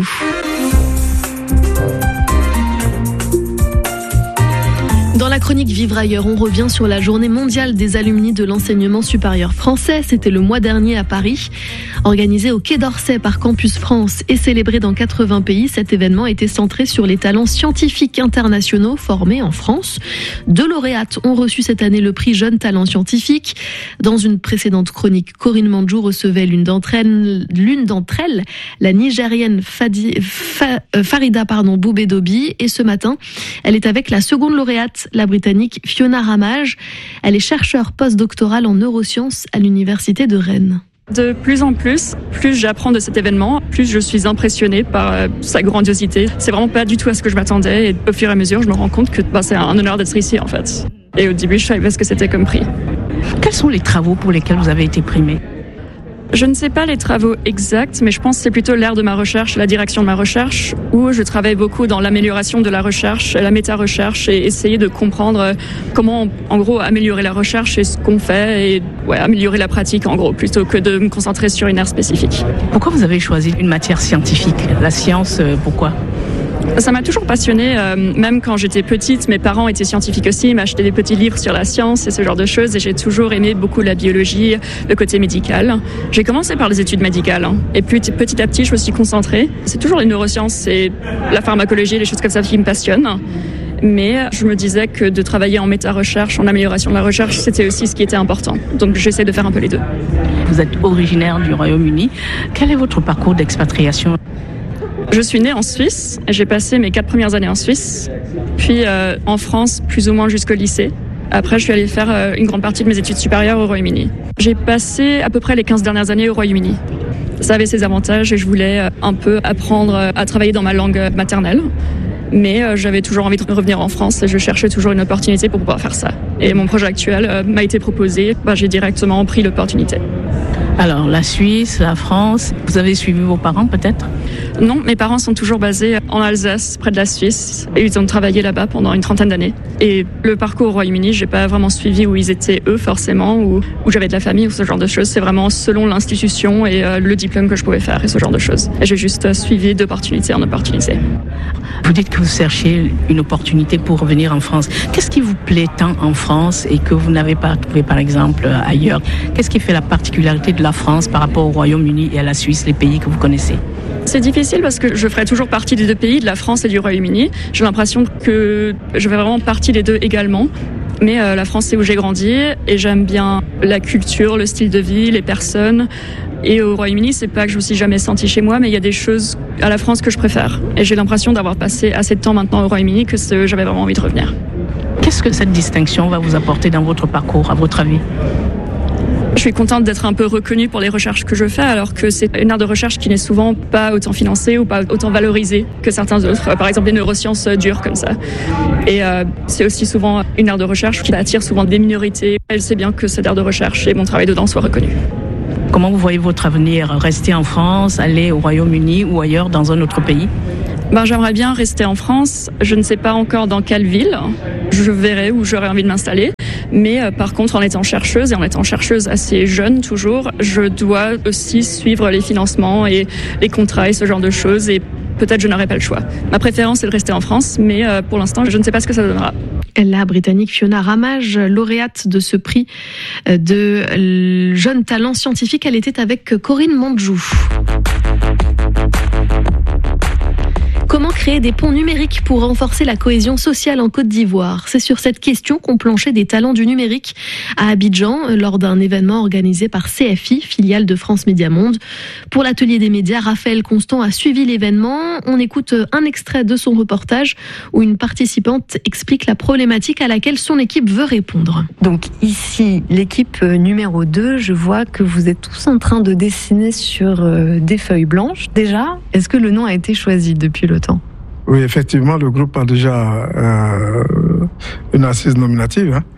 Dans la chronique Vivre ailleurs, on revient sur la journée mondiale des alumni de l'enseignement supérieur français. C'était le mois dernier à Paris. Organisé au Quai d'Orsay par Campus France et célébré dans quatre-vingts pays, cet événement était centré sur les talents scientifiques internationaux formés en France. Deux lauréates ont reçu cette année le prix Jeune Talent Scientifique. Dans une précédente chronique, Corinne Mandjou recevait l'une d'entre elles, l'une d'entre elles la Nigérienne Fadi, Fa, euh, Farida pardon, Boubé-Dobi. Et ce matin, elle est avec la seconde lauréate, la Britannique Fiona Ramage. Elle est chercheure postdoctorale en neurosciences à l'université de Rennes. De plus en plus, plus j'apprends de cet événement, plus je suis impressionnée par euh, sa grandiosité. C'est vraiment pas du tout à ce que je m'attendais et au fur et à mesure, je me rends compte que bah, c'est un honneur d'être ici en fait. Et au début, je savais pas ce que c'était comme prix. Quels sont les travaux pour lesquels vous avez été primée ? Je ne sais pas les travaux exacts, mais je pense que c'est plutôt l'ère de ma recherche, la direction de ma recherche, où je travaille beaucoup dans l'amélioration de la recherche, la méta-recherche, et essayer de comprendre comment, en gros, améliorer la recherche et ce qu'on fait, et ouais, améliorer la pratique, en gros, plutôt que de me concentrer sur une aire spécifique. Pourquoi vous avez choisi une matière scientifique ? La science, pourquoi ? Ça m'a toujours passionnée, euh, même quand j'étais petite, mes parents étaient scientifiques aussi, ils m'achetaient des petits livres sur la science et ce genre de choses, et j'ai toujours aimé beaucoup la biologie, le côté médical. J'ai commencé par les études médicales, hein, et puis petit à petit je me suis concentrée. C'est toujours les neurosciences et la pharmacologie, les choses comme ça qui me passionnent. Mais je me disais que de travailler en méta-recherche, en amélioration de la recherche, c'était aussi ce qui était important. Donc j'essaie de faire un peu les deux. Vous êtes originaire du Royaume-Uni. Quel est votre parcours d'expatriation ? Je suis née en Suisse et j'ai passé mes quatre premières années en Suisse, puis euh, en France plus ou moins jusqu'au lycée. Après, je suis allée faire euh, une grande partie de mes études supérieures au Royaume-Uni. J'ai passé à peu près les quinze dernières années au Royaume-Uni. Ça avait ses avantages et je voulais euh, un peu apprendre euh, à travailler dans ma langue maternelle. Mais euh, j'avais toujours envie de revenir en France et je cherchais toujours une opportunité pour pouvoir faire ça. Et mon projet actuel euh, m'a été proposé, bah, j'ai directement pris l'opportunité. Alors, la Suisse, la France, vous avez suivi vos parents peut-être ? Non, mes parents sont toujours basés en Alsace, près de la Suisse, et ils ont travaillé là-bas pendant une trentaine d'années. Et le parcours au Royaume-Uni, j'ai pas vraiment suivi où ils étaient eux forcément, ou où j'avais de la famille ou ce genre de choses. C'est vraiment selon l'institution et euh, le diplôme que je pouvais faire et ce genre de choses. Et j'ai juste euh, suivi d'opportunité en opportunité. Vous dites que vous cherchez une opportunité pour revenir en France. Qu'est-ce qui vous plaît tant en France et que vous n'avez pas trouvé par exemple ailleurs ? Qu'est-ce qui fait la particularité de la France par rapport au Royaume-Uni et à la Suisse, les pays que vous connaissez ? C'est difficile parce que je ferai toujours partie des deux pays, de la France et du Royaume-Uni. J'ai l'impression que je fais vraiment partie des deux également. Mais euh, la France, c'est où j'ai grandi et j'aime bien la culture, le style de vie, les personnes. Et au Royaume-Uni, c'est pas que je me suis jamais sentie chez moi, mais il y a des choses à la France que je préfère. Et j'ai l'impression d'avoir passé assez de temps maintenant au Royaume-Uni que j'avais vraiment envie de revenir. Qu'est-ce que cette distinction va vous apporter dans votre parcours, à votre avis ? Je suis contente d'être un peu reconnue pour les recherches que je fais, alors que c'est une aire de recherche qui n'est souvent pas autant financée ou pas autant valorisée que certains autres. Par exemple, les neurosciences dures comme ça. Et euh, c'est aussi souvent une aire de recherche qui attire souvent des minorités. Elle sait bien que cette aire de recherche et mon travail dedans soit reconnu. Comment vous voyez votre avenir ? Rester en France, aller au Royaume-Uni ou ailleurs dans un autre pays ? Ben, j'aimerais bien rester en France. Je ne sais pas encore dans quelle ville. Je verrai où j'aurai envie de m'installer. Mais euh, par contre, en étant chercheuse et en étant chercheuse assez jeune toujours, je dois aussi suivre les financements et les contrats et ce genre de choses. Et peut-être je n'aurai pas le choix. Ma préférence, c'est de rester en France. Mais euh, pour l'instant, je ne sais pas ce que ça donnera. La Britannique Fiona Ramage, lauréate de ce prix de jeune talent scientifique, elle était avec Corinne Mandjou. Comment créer des ponts numériques pour renforcer la cohésion sociale en Côte d'Ivoire ? C'est sur cette question qu'ont planché des talents du numérique à Abidjan lors d'un événement organisé par C F I, filiale de France Média Monde. Pour l'atelier des médias, Raphaël Constant a suivi l'événement. On écoute un extrait de son reportage où une participante explique la problématique à laquelle son équipe veut répondre. Donc ici, l'équipe numéro deux, je vois que vous êtes tous en train de dessiner sur des feuilles blanches. Déjà, est-ce que le nom a été choisi depuis le temps ? Oui, effectivement, le groupe a déjà euh, une assise nominative, hein,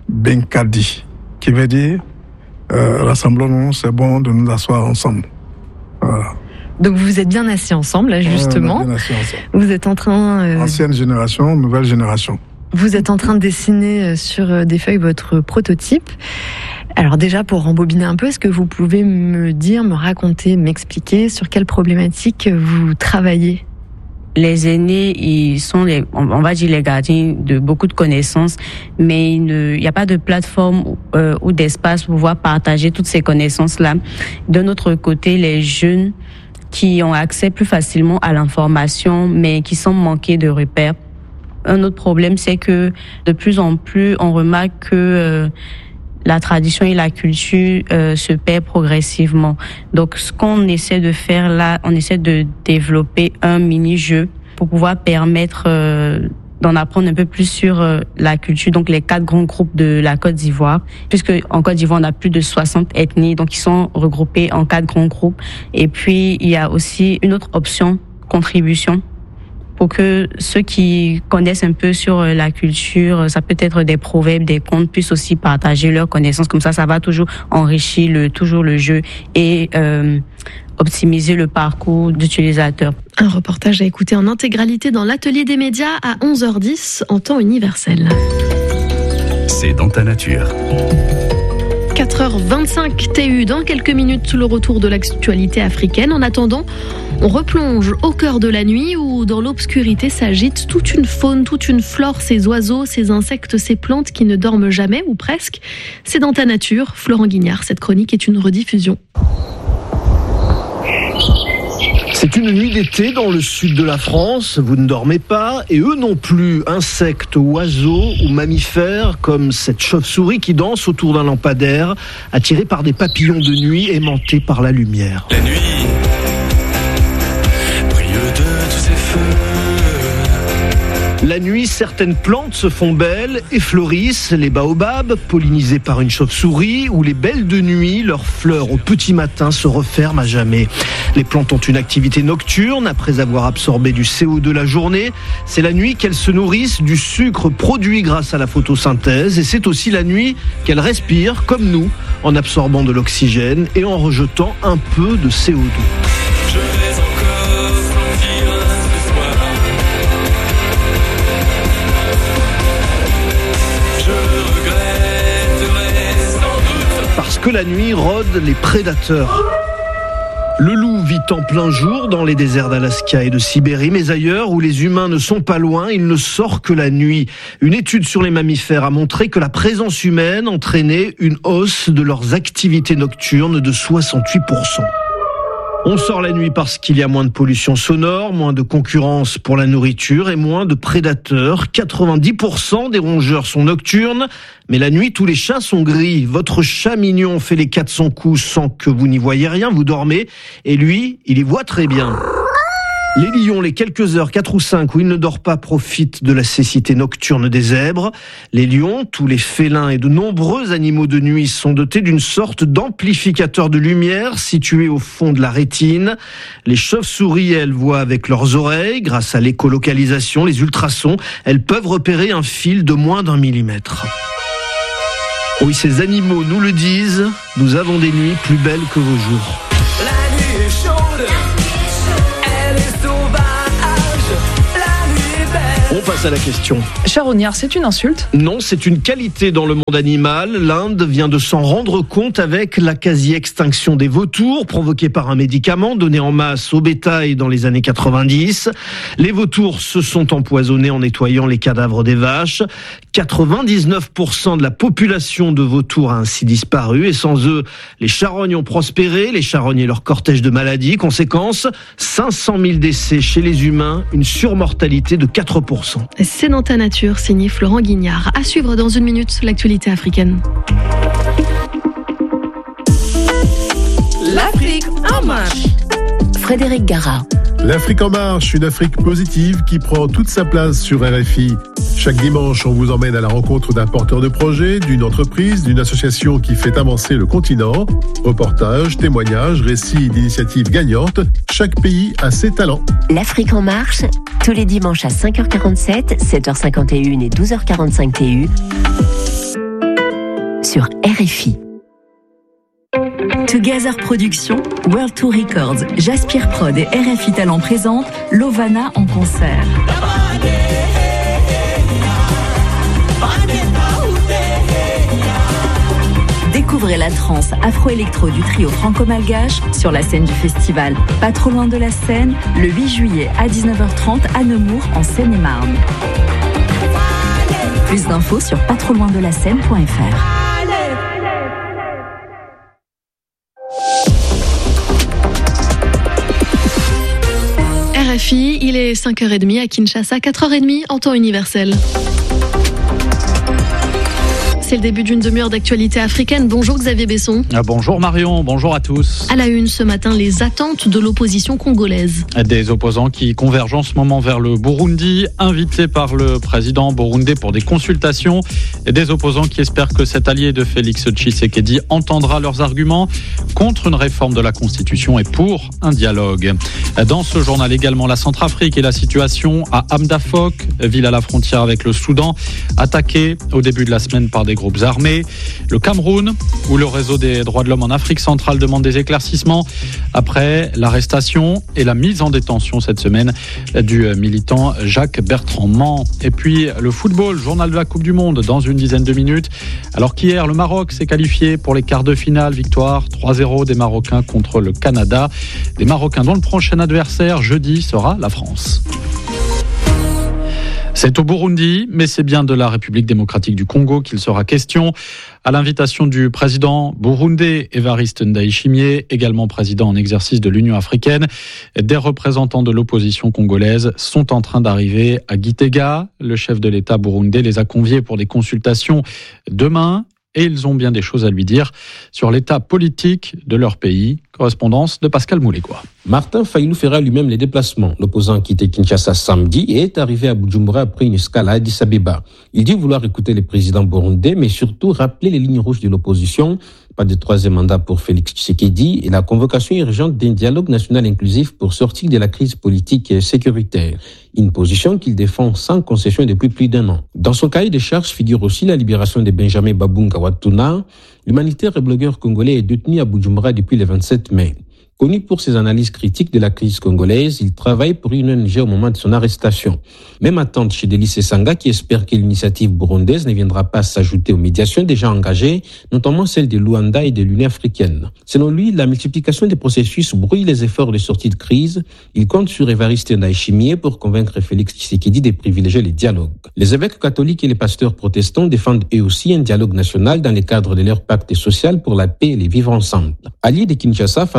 Benkadi, qui veut dire euh, rassemblons-nous, c'est bon de nous asseoir ensemble. Voilà. Donc vous êtes bien assis ensemble, là, justement. Ouais, on est bien assis ensemble. Vous êtes en train... Euh... Ancienne génération, nouvelle génération. Vous êtes en train de dessiner sur des feuilles votre prototype. Alors déjà, pour rembobiner un peu, est-ce que vous pouvez me dire, me raconter, m'expliquer sur quelle problématique vous travaillez ? Les aînés, ils sont les, on va dire les gardiens de beaucoup de connaissances, mais il n'y a pas de plateforme euh, ou d'espace pour pouvoir partager toutes ces connaissances-là. De notre côté, les jeunes qui ont accès plus facilement à l'information, mais qui sont manqués de repères. Un autre problème, c'est que de plus en plus, on remarque que euh, la tradition et la culture euh, se perdent progressivement. Donc, ce qu'on essaie de faire là, on essaie de développer un mini-jeu pour pouvoir permettre euh, d'en apprendre un peu plus sur euh, la culture, donc les quatre grands groupes de la Côte d'Ivoire. Puisque en Côte d'Ivoire, on a plus de soixante ethnies, donc ils sont regroupés en quatre grands groupes. Et puis, il y a aussi une autre option, contribution, pour que ceux qui connaissent un peu sur la culture, ça peut être des proverbes, des contes, puissent aussi partager leurs connaissances. Comme ça, ça va toujours enrichir le, toujours le jeu et euh, optimiser le parcours d'utilisateur. Un reportage à écouter en intégralité dans l'atelier des médias à onze heures dix en temps universel. C'est dans ta nature. quatre heures vingt-cinq T U, dans quelques minutes, le retour de l'actualité africaine. En attendant, on replonge au cœur de la nuit où, dans l'obscurité, s'agite toute une faune, toute une flore, ces oiseaux, ces insectes, ces plantes qui ne dorment jamais, ou presque. C'est dans ta nature. Florent Guignard, cette chronique est une rediffusion. C'est une nuit d'été dans le sud de la France, vous ne dormez pas, et eux non plus, insectes, oiseaux ou mammifères, comme cette chauve-souris qui danse autour d'un lampadaire, attirée par des papillons de nuit aimantés par la lumière. La nuit brille de tous ses feux. La nuit, certaines plantes se font belles et fleurissent, les baobabs, pollinisés par une chauve-souris, ou les belles de nuit, leurs fleurs au petit matin se referment à jamais. Les plantes ont une activité nocturne après avoir absorbé du C O deux la journée. C'est la nuit qu'elles se nourrissent du sucre produit grâce à la photosynthèse, et c'est aussi la nuit qu'elles respirent, comme nous, en absorbant de l'oxygène et en rejetant un peu de C O deux. Je vais encore sentir ce soir. Je regretterai sans doute. Parce que la nuit rôdent les prédateurs. Le loup vit en plein jour dans les déserts d'Alaska et de Sibérie, mais ailleurs où les humains ne sont pas loin, il ne sort que la nuit. Une étude sur les mammifères a montré que la présence humaine entraînait une hausse de leurs activités nocturnes de soixante-huit pour cent. On sort la nuit parce qu'il y a moins de pollution sonore, moins de concurrence pour la nourriture et moins de prédateurs. quatre-vingt-dix pour cent des rongeurs sont nocturnes, mais la nuit, tous les chats sont gris. Votre chat mignon fait les quatre cents coups sans que vous n'y voyez rien, vous dormez, et lui, il y voit très bien. Les lions, les quelques heures, quatre ou cinq, où ils ne dorment pas, profitent de la cécité nocturne des zèbres. Les lions, tous les félins et de nombreux animaux de nuit sont dotés d'une sorte d'amplificateur de lumière situé au fond de la rétine. Les chauves-souris, elles, voient avec leurs oreilles. Grâce à l'écolocalisation, les ultrasons, elles peuvent repérer un fil de moins d'un millimètre. Oui, ces animaux nous le disent, nous avons des nuits plus belles que vos jours. La nuit est chaude. On passe à la question. Charognard, c'est une insulte ? Non, c'est une qualité dans le monde animal. L'Inde vient de s'en rendre compte avec la quasi-extinction des vautours provoquée par un médicament donné en masse au bétail dans les années quatre-vingt-dix. Les vautours se sont empoisonnés en nettoyant les cadavres des vaches. quatre-vingt-dix-neuf pour cent de la population de vautours a ainsi disparu et sans eux, les charognes ont prospéré, les charognes et leur cortège de maladies. Conséquence, cinq cent mille décès chez les humains, une surmortalité de quatre pour cent. C'est dans ta nature, signé Florent Guignard. À suivre dans une minute, l'actualité africaine. L'Afrique en marche. Frédéric Gara. L'Afrique en marche, une Afrique positive qui prend toute sa place sur R F I. Chaque dimanche, on vous emmène à la rencontre d'un porteur de projet, d'une entreprise, d'une association qui fait avancer le continent. Reportages, témoignages, récits d'initiatives gagnantes. Chaque pays a ses talents. L'Afrique en marche, tous les dimanches à cinq heures quarante-sept, sept heures cinquante et un et douze heures quarante-cinq T U sur R F I. Together Productions, World Tour Records, Jaspire Prod et R F I Talent présentent Lovana en concert. Découvrez la trance afro-électro du trio franco-malgache sur la scène du festival Pas trop loin de la Seine, le huit juillet à dix-neuf heures trente à Nemours en Seine-et-Marne. Plus d'infos sur pas trop loin de la scène point f r. R F I, il est cinq heures trente à Kinshasa, quatre heures trente en temps universel. C'est le début d'une demi-heure d'actualité africaine. Bonjour Xavier Besson. Bonjour Marion, bonjour à tous. À la une ce matin, les attentes de l'opposition congolaise. Des opposants qui convergent en ce moment vers le Burundi, invités par le président burundais pour des consultations. Et des opposants qui espèrent que cet allié de Félix Tshisekedi entendra leurs arguments contre une réforme de la Constitution et pour un dialogue. Dans ce journal également, la Centrafrique et la situation à Amdafok, ville à la frontière avec le Soudan, attaquée au début de la semaine par des groupes armés. Le Cameroun, où le réseau des droits de l'homme en Afrique centrale demande des éclaircissements après l'arrestation et la mise en détention cette semaine du militant Jacques Bertrand-Mans. Et puis le football, journal de la Coupe du Monde dans une dizaine de minutes. Alors qu'hier, le Maroc s'est qualifié pour les quarts de finale. Victoire trois zéro des Marocains contre le Canada. Des Marocains dont le prochain adversaire jeudi sera la France. C'est au Burundi, mais c'est bien de la République démocratique du Congo qu'il sera question. À l'invitation du président burundais Évariste Ndayishimiye, également président en exercice de l'Union africaine, des représentants de l'opposition congolaise sont en train d'arriver à Gitega. Le chef de l'État burundais les a conviés pour des consultations demain. Et ils ont bien des choses à lui dire sur l'état politique de leur pays. Correspondance de Pascal Moulégois. Martin Fayulu fera lui-même les déplacements. L'opposant qui était Kinshasa samedi est arrivé à Bujumbura après une escale à Addis Abeba. Il dit vouloir écouter les présidents burundais, mais surtout rappeler les lignes rouges de l'opposition. Pas de troisième mandat pour Félix Tshisekedi et la convocation urgente d'un dialogue national inclusif pour sortir de la crise politique et sécuritaire. Une position qu'il défend sans concession depuis plus d'un an. Dans son cahier de charges figure aussi la libération de Benjamin Babunga Watuna. L'humanitaire et blogueur congolais est détenu à Bujumbura depuis le vingt-sept mai. Connu pour ses analyses critiques de la crise congolaise, il travaille pour une O N G au moment de son arrestation. Même attente chez Délice Sanga qui espère que l'initiative burundaise ne viendra pas s'ajouter aux médiations déjà engagées, notamment celles de Luanda et de l'Union africaine. Selon lui, la multiplication des processus brouille les efforts de sortie de crise. Il compte sur Évariste Ndayishimiye pour convaincre Félix Tshisekedi de privilégier les dialogues. Les évêques catholiques et les pasteurs protestants défendent eux aussi un dialogue national dans le cadre de leur pacte social pour la paix et les vivre ensemble. Alliés de Kinshasa face au Rwanda,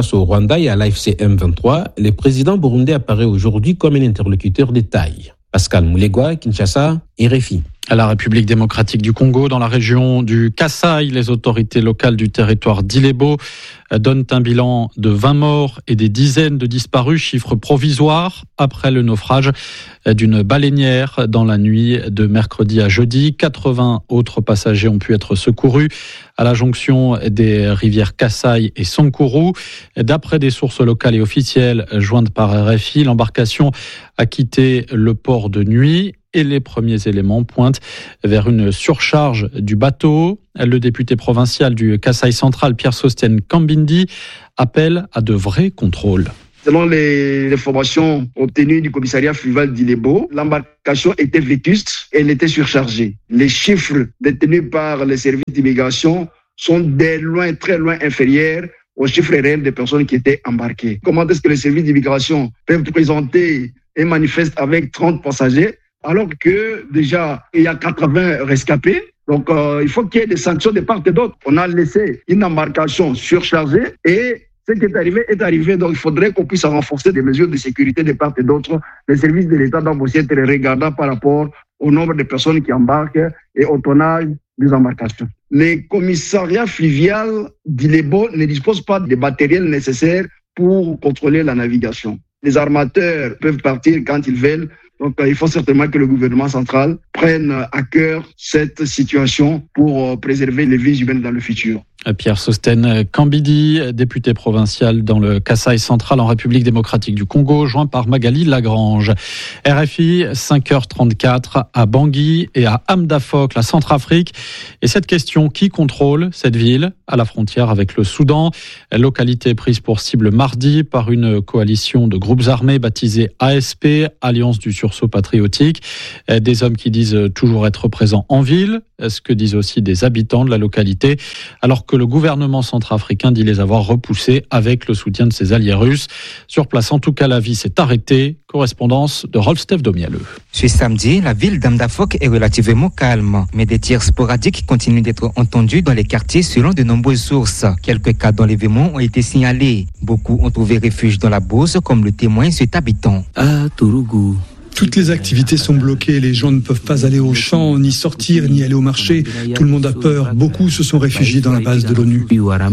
Luanda et à l'A F C M vingt-trois, le président burundais apparaît aujourd'hui comme un interlocuteur de taille. Pascal Moulegwa, Kinshasa, R F I. À la République démocratique du Congo, dans la région du Kasaï, les autorités locales du territoire d'Ilebo donnent un bilan de vingt morts et des dizaines de disparus, chiffre provisoire, après le naufrage d'une baleinière dans la nuit de mercredi à jeudi. quatre-vingts autres passagers ont pu être secourus à la jonction des rivières Kasaï et Sankuru. D'après des sources locales et officielles jointes par R F I, l'embarcation a quitté le port de nuit. Et les premiers éléments pointent vers une surcharge du bateau. Le député provincial du Kasaï central, Pierre-Sostène Kambindi, appelle à de vrais contrôles. Selon les informations obtenues du commissariat fluvial d'Ilebo, l'embarcation était vétuste et elle était surchargée. Les chiffres détenus par les services d'immigration sont de loin, très loin inférieurs aux chiffres réels des personnes qui étaient embarquées. Comment est-ce que les services d'immigration peuvent présenter et manifester avec trente passagers alors que déjà il y a quatre-vingts rescapés? Donc euh, il faut qu'il y ait des sanctions de part et d'autre. On a laissé une embarcation surchargée et ce qui est arrivé est arrivé. Donc il faudrait qu'on puisse renforcer des mesures de sécurité de part et d'autre. Les services de l'État doivent aussi être regardants par rapport au nombre de personnes qui embarquent et au tonnage des embarcations. Les commissariats fluviaux d'Ilebo ne disposent pas des matériels nécessaires pour contrôler la navigation. Les armateurs peuvent partir quand ils veulent. Donc, il faut certainement que le gouvernement central prenne à cœur cette situation pour préserver les vies humaines dans le futur. Pierre-Sostène Kambindi, député provincial dans le Kasaï central en République démocratique du Congo, joint par Magali Lagrange. R F I, cinq heures trente-quatre à Bangui et à Amdafok, la Centrafrique. Et cette question, qui contrôle cette ville à la frontière avec le Soudan? Localité prise pour cible mardi par une coalition de groupes armés baptisée A S P, Alliance du sursaut patriotique. Des hommes qui disent toujours être présents en ville, ce que disent aussi des habitants de la localité, alors que le gouvernement centrafricain dit les avoir repoussés avec le soutien de ses alliés russes. Sur place, en tout cas, la vie s'est arrêtée. Correspondance de Rolf-Steph Domialeux. Ce samedi, la ville d'Amdafok est relativement calme, mais des tirs sporadiques continuent d'être entendus dans les quartiers selon de nombreuses sources. Quelques cas d'enlèvement ont été signalés. Beaucoup ont trouvé refuge dans la bourse, comme le témoigne cet habitant. À Tourougou. Toutes les activités sont bloquées, les gens ne peuvent pas aller au champ, ni sortir, ni aller au marché. Tout le monde a peur, beaucoup se sont réfugiés dans la base de l'ONU.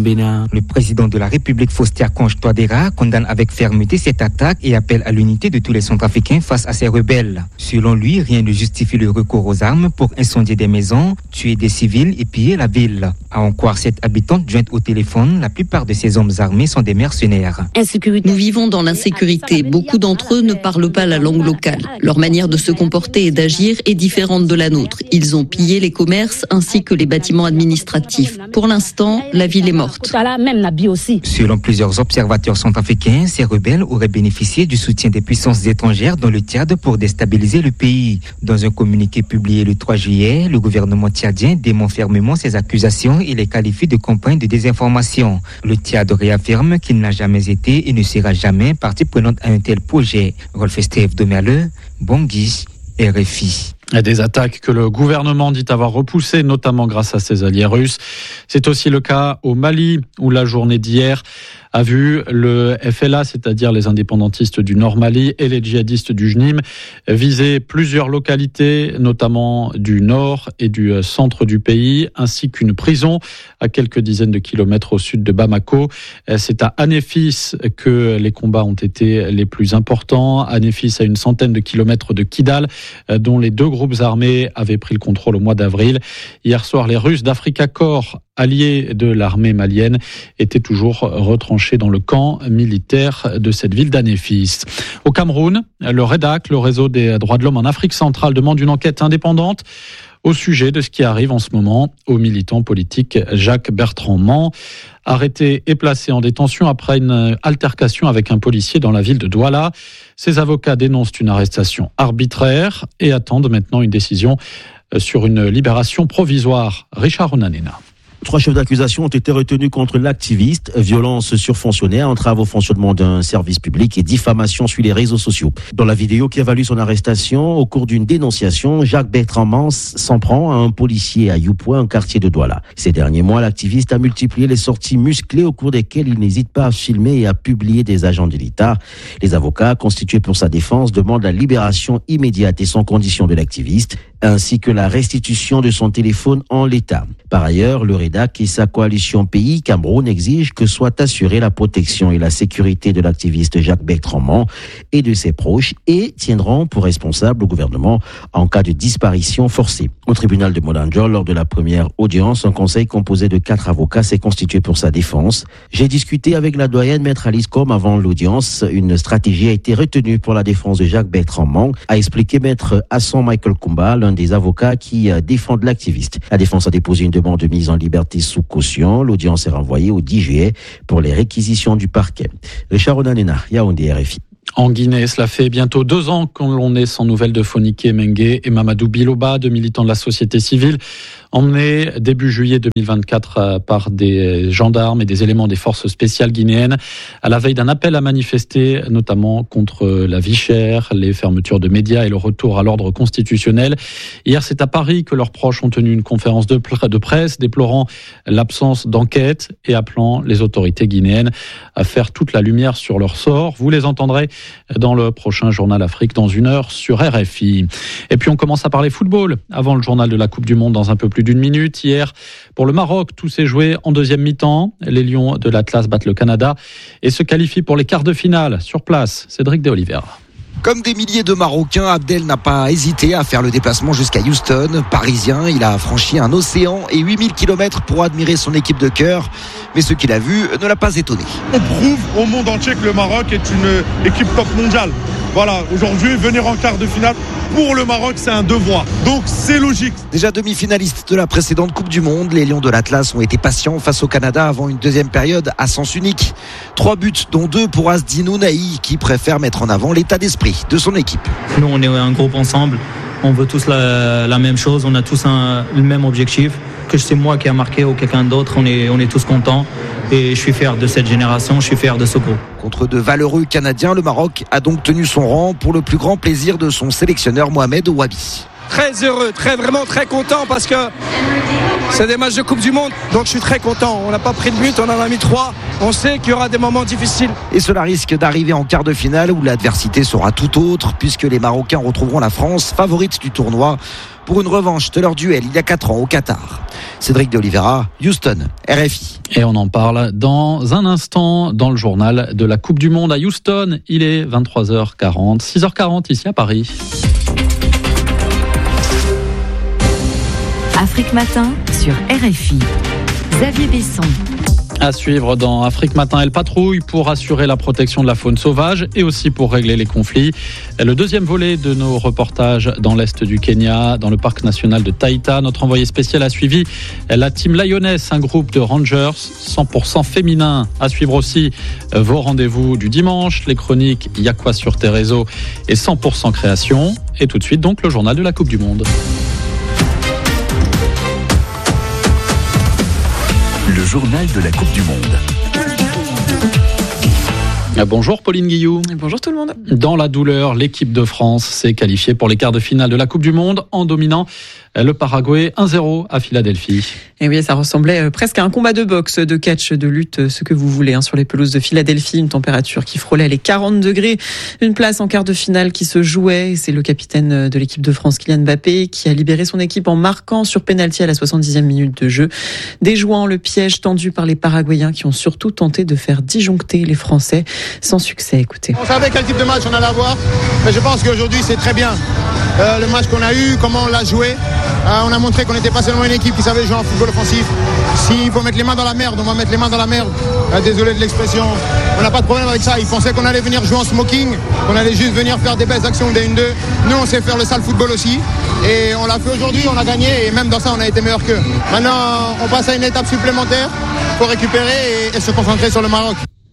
Le président de la République, Faustin Archange Touadéra, condamne avec fermeté cette attaque et appelle à l'unité de tous les Centrafricains face à ces rebelles. Selon lui, rien ne justifie le recours aux armes pour incendier des maisons, tuer des civils et piller la ville. À en croire cette habitante jointe au téléphone, la plupart de ces hommes armés sont des mercenaires. Nous vivons dans l'insécurité. Beaucoup d'entre eux ne parlent pas la langue locale. Leur manière de se comporter et d'agir est différente de la nôtre. Ils ont pillé les commerces ainsi que les bâtiments administratifs. Pour l'instant, la ville est morte. Selon plusieurs observateurs centrafricains, ces rebelles auraient bénéficié du soutien des puissances étrangères dans le Tchad pour déstabiliser le pays. Dans un communiqué publié le trois juillet, le gouvernement tchadien dément fermement ces accusations et les qualifie de campagne de désinformation. Le Tchad réaffirme qu'il n'a jamais été et ne sera jamais partie prenante à un tel projet. Rolf-Steph Domialeux, Bangui, R F I. Des attaques que le gouvernement dit avoir repoussées, notamment grâce à ses alliés russes. C'est aussi le cas au Mali, où la journée d'hier a vu le F L A, c'est-à-dire les indépendantistes du Nord Mali et les djihadistes du J N I M, viser plusieurs localités, notamment du nord et du centre du pays, ainsi qu'une prison à quelques dizaines de kilomètres au sud de Bamako. C'est à Anéfis que les combats ont été les plus importants. Anéfis à une centaine de kilomètres de Kidal, dont les deux groupes armés avaient pris le contrôle au mois d'avril. Hier soir, les Russes d'Africa Corps, alliés de l'armée malienne, étaient toujours retranchés dans le camp militaire de cette ville d'Anéfis. Au Cameroun, le REDAC, le réseau des droits de l'homme en Afrique centrale, demande une enquête indépendante au sujet de ce qui arrive en ce moment au militant politique Jacques Bertrand-Mans, arrêté et placé en détention après une altercation avec un policier dans la ville de Douala. Ses avocats dénoncent une arrestation arbitraire et attendent maintenant une décision sur une libération provisoire. Richard Onanena. Trois chefs d'accusation ont été retenus contre l'activiste, violence sur fonctionnaire, entrave au fonctionnement d'un service public et diffamation sur les réseaux sociaux. Dans la vidéo qui a valu son arrestation, au cours d'une dénonciation, Jacques Bertrand Mans s'en prend à un policier à Youpoint, un quartier de Douala. Ces derniers mois, l'activiste a multiplié les sorties musclées au cours desquelles il n'hésite pas à filmer et à publier des agents de l'État. Les avocats constitués pour sa défense demandent la libération immédiate et sans condition de l'activiste, ainsi que la restitution de son téléphone en l'état. Par ailleurs, le REDAC et sa coalition Pays Cameroun exigent que soit assurée la protection et la sécurité de l'activiste Jacques Bertrand Mans et de ses proches et tiendront pour responsable le gouvernement en cas de disparition forcée. Au tribunal de Molanjol, lors de la première audience, un conseil composé de quatre avocats s'est constitué pour sa défense. J'ai discuté avec la doyenne Maître Alice Com avant l'audience. Une stratégie a été retenue pour la défense de Jacques Bertrand Mans, a expliqué Maître Hassan Michael Kumba, l'un des avocats qui défendent l'activiste. La défense a déposé une demande de mise en liberté sous caution. L'audience est renvoyée au dix juillet pour les réquisitions du parquet. Richard Onanena, Yaoundé, R F I. En Guinée, cela fait bientôt deux ans que l'on est sans nouvelles de Fonike Mengue et Mamadou Biloba, deux militants de la société civile, emmenés début juillet deux mille vingt-quatre par des gendarmes et des éléments des forces spéciales guinéennes à la veille d'un appel à manifester, notamment contre la vie chère, les fermetures de médias et le retour à l'ordre constitutionnel. Hier, c'est à Paris que leurs proches ont tenu une conférence de presse déplorant l'absence d'enquête et appelant les autorités guinéennes à faire toute la lumière sur leur sort. Vous les entendrez dans le prochain journal Afrique dans une heure sur R F I. Et puis on commence à parler football avant le journal de la Coupe du Monde dans un peu plus d'une minute. Hier, pour le Maroc, tout s'est joué en deuxième mi-temps. Les Lions de l'Atlas battent le Canada et se qualifient pour les quarts de finale. Sur place, Cédric de Oliveira. Comme des milliers de Marocains, Abdel n'a pas hésité à faire le déplacement jusqu'à Houston. Parisien, il a franchi un océan et huit mille kilomètres pour admirer son équipe de cœur. Mais ce qu'il a vu ne l'a pas étonné. On prouve au monde entier que le Maroc est une équipe top mondiale. Voilà, aujourd'hui, venir en quart de finale, pour le Maroc, c'est un devoir. Donc, c'est logique. Déjà demi-finaliste de la précédente Coupe du Monde, les Lions de l'Atlas ont été patients face au Canada avant une deuxième période à sens unique. Trois buts, dont deux pour Asdin Ounahi, qui préfère mettre en avant l'état d'esprit de son équipe. Nous, on est un groupe ensemble. On veut tous la, la même chose. On a tous un, le même objectif. Que c'est moi qui a marqué ou quelqu'un d'autre, on est, on est tous contents. Et je suis fier de cette génération, je suis fier de ce groupe. Contre de valeureux Canadiens, le Maroc a donc tenu son rang pour le plus grand plaisir de son sélectionneur Mohamed Ouabi. Très heureux, très vraiment très content parce que c'est des matchs de Coupe du Monde, donc je suis très content. On n'a pas pris de but, on en a mis trois. On sait qu'il y aura des moments difficiles. Et cela risque d'arriver en quart de finale où l'adversité sera tout autre puisque les Marocains retrouveront la France, favorite du tournoi, pour une revanche de leur duel il y a quatre ans au Qatar. Cédric de Oliveira, Houston, R F I. Et on en parle dans un instant dans le journal de la Coupe du Monde à Houston. Il est vingt-trois heures quarante, six heures quarante ici à Paris. Afrique Matin sur R F I. Xavier Besson. À suivre dans Afrique Matin, elle patrouille pour assurer la protection de la faune sauvage et aussi pour régler les conflits. Le deuxième volet de nos reportages dans l'est du Kenya, dans le parc national de Taita. Notre envoyé spécial a suivi la Team Lioness, un groupe de rangers cent pour cent féminin. À suivre aussi vos rendez-vous du dimanche, les chroniques Y'a quoi sur tes réseaux et cent pour cent création. Et tout de suite donc le journal de la Coupe du Monde. Le journal de la Coupe du Monde. Bonjour Pauline Guillou. Bonjour tout le monde. Dans la douleur, l'équipe de France s'est qualifiée pour les quarts de finale de la Coupe du Monde en dominant le Paraguay un zéro à Philadelphie. Et oui, ça ressemblait presque à un combat de boxe, de catch, de lutte, ce que vous voulez, hein, sur les pelouses de Philadelphie. Une température qui frôlait les quarante degrés. Une place en quart de finale qui se jouait. Et c'est le capitaine de l'équipe de France, Kylian Mbappé, qui a libéré son équipe en marquant sur pénalty à la soixante-dixième minute de jeu, déjouant le piège tendu par les Paraguayens qui ont surtout tenté de faire disjoncter les Français. Sans succès, écoutez. On savait quel type de match on allait avoir, mais je pense qu'aujourd'hui c'est très bien. Euh, le match qu'on a eu, comment on l'a joué, euh, on a montré qu'on n'était pas seulement une équipe qui savait jouer en football offensif. S'il faut mettre les mains dans la merde, on va mettre les mains dans la merde. Euh, désolé de l'expression, on n'a pas de problème avec ça. Ils pensaient qu'on allait venir jouer en smoking, qu'on allait juste venir faire des belles actions des un deux. Nous on sait faire le sale football aussi, et on l'a fait aujourd'hui, on a gagné, et même dans ça on a été meilleur qu'eux. Maintenant on passe à une étape supplémentaire pour récupérer et, et se concentrer sur le Maroc.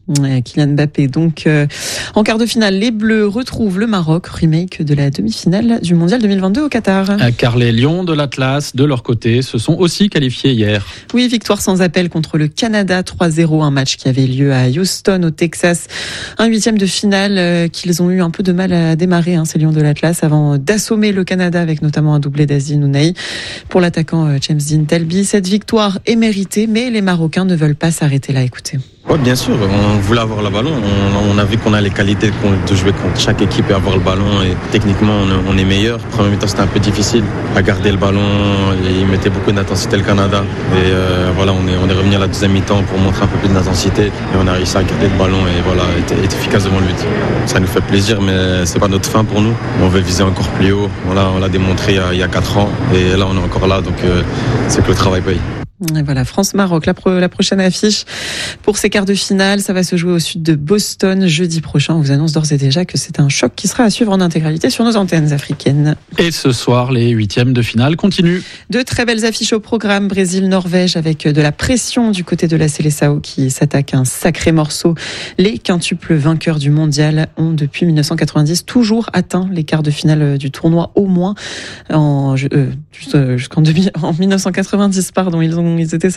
Ouais, Kylian Mbappé. Donc, euh, en quart de finale, les Bleus retrouvent le Maroc, remake de la demi-finale du Mondial deux mille vingt-deux au Qatar. Car les Lions de l'Atlas, de leur côté, se sont aussi qualifiés hier. Oui, victoire sans appel contre le Canada trois zéro, un match qui avait lieu à Houston, au Texas. Un huitième de finale euh, qu'ils ont eu un peu de mal à démarrer, hein, ces Lions de l'Atlas, avant d'assommer le Canada avec notamment un doublé d'Aziz Nounahi pour l'attaquant euh, James Dean Talby. Cette victoire est méritée, mais les Marocains ne veulent pas s'arrêter là. Écoutez. Oui, bien sûr, on voulait avoir le ballon. On, on a vu qu'on a les qualités de jouer contre chaque équipe et avoir le ballon. Et techniquement, on, on est meilleur. Premier mi-temps, c'était un peu difficile à garder le ballon. Et il mettait beaucoup d'intensité, le Canada. Et euh, voilà, on est, on est revenu à la deuxième mi-temps pour montrer un peu plus d'intensité. Et on a réussi à garder le ballon et voilà, être, être efficace devant le but. Ça nous fait plaisir, mais c'est pas notre fin pour nous. On veut viser encore plus haut. Voilà, on l'a démontré il y a, il y a quatre ans. Et là, on est encore là. Donc, euh, c'est que le travail paye. Et voilà, France-Maroc, la, pro, la prochaine affiche pour ces quarts de finale, ça va se jouer au sud de Boston jeudi prochain. On vous annonce d'ores et déjà que c'est un choc qui sera à suivre en intégralité sur nos antennes africaines. Et ce soir, les huitièmes de finale continuent. De très belles affiches au programme, Brésil-Norvège avec de la pression du côté de la Seleção qui s'attaque à un sacré morceau. Les quintuples vainqueurs du mondial ont depuis mille neuf cent quatre-vingt-dix toujours atteint les quarts de finale du tournoi, au moins en, euh, jusqu'en deux mille, en mille neuf cent quatre-vingt-dix, pardon, ils ont Ils étaient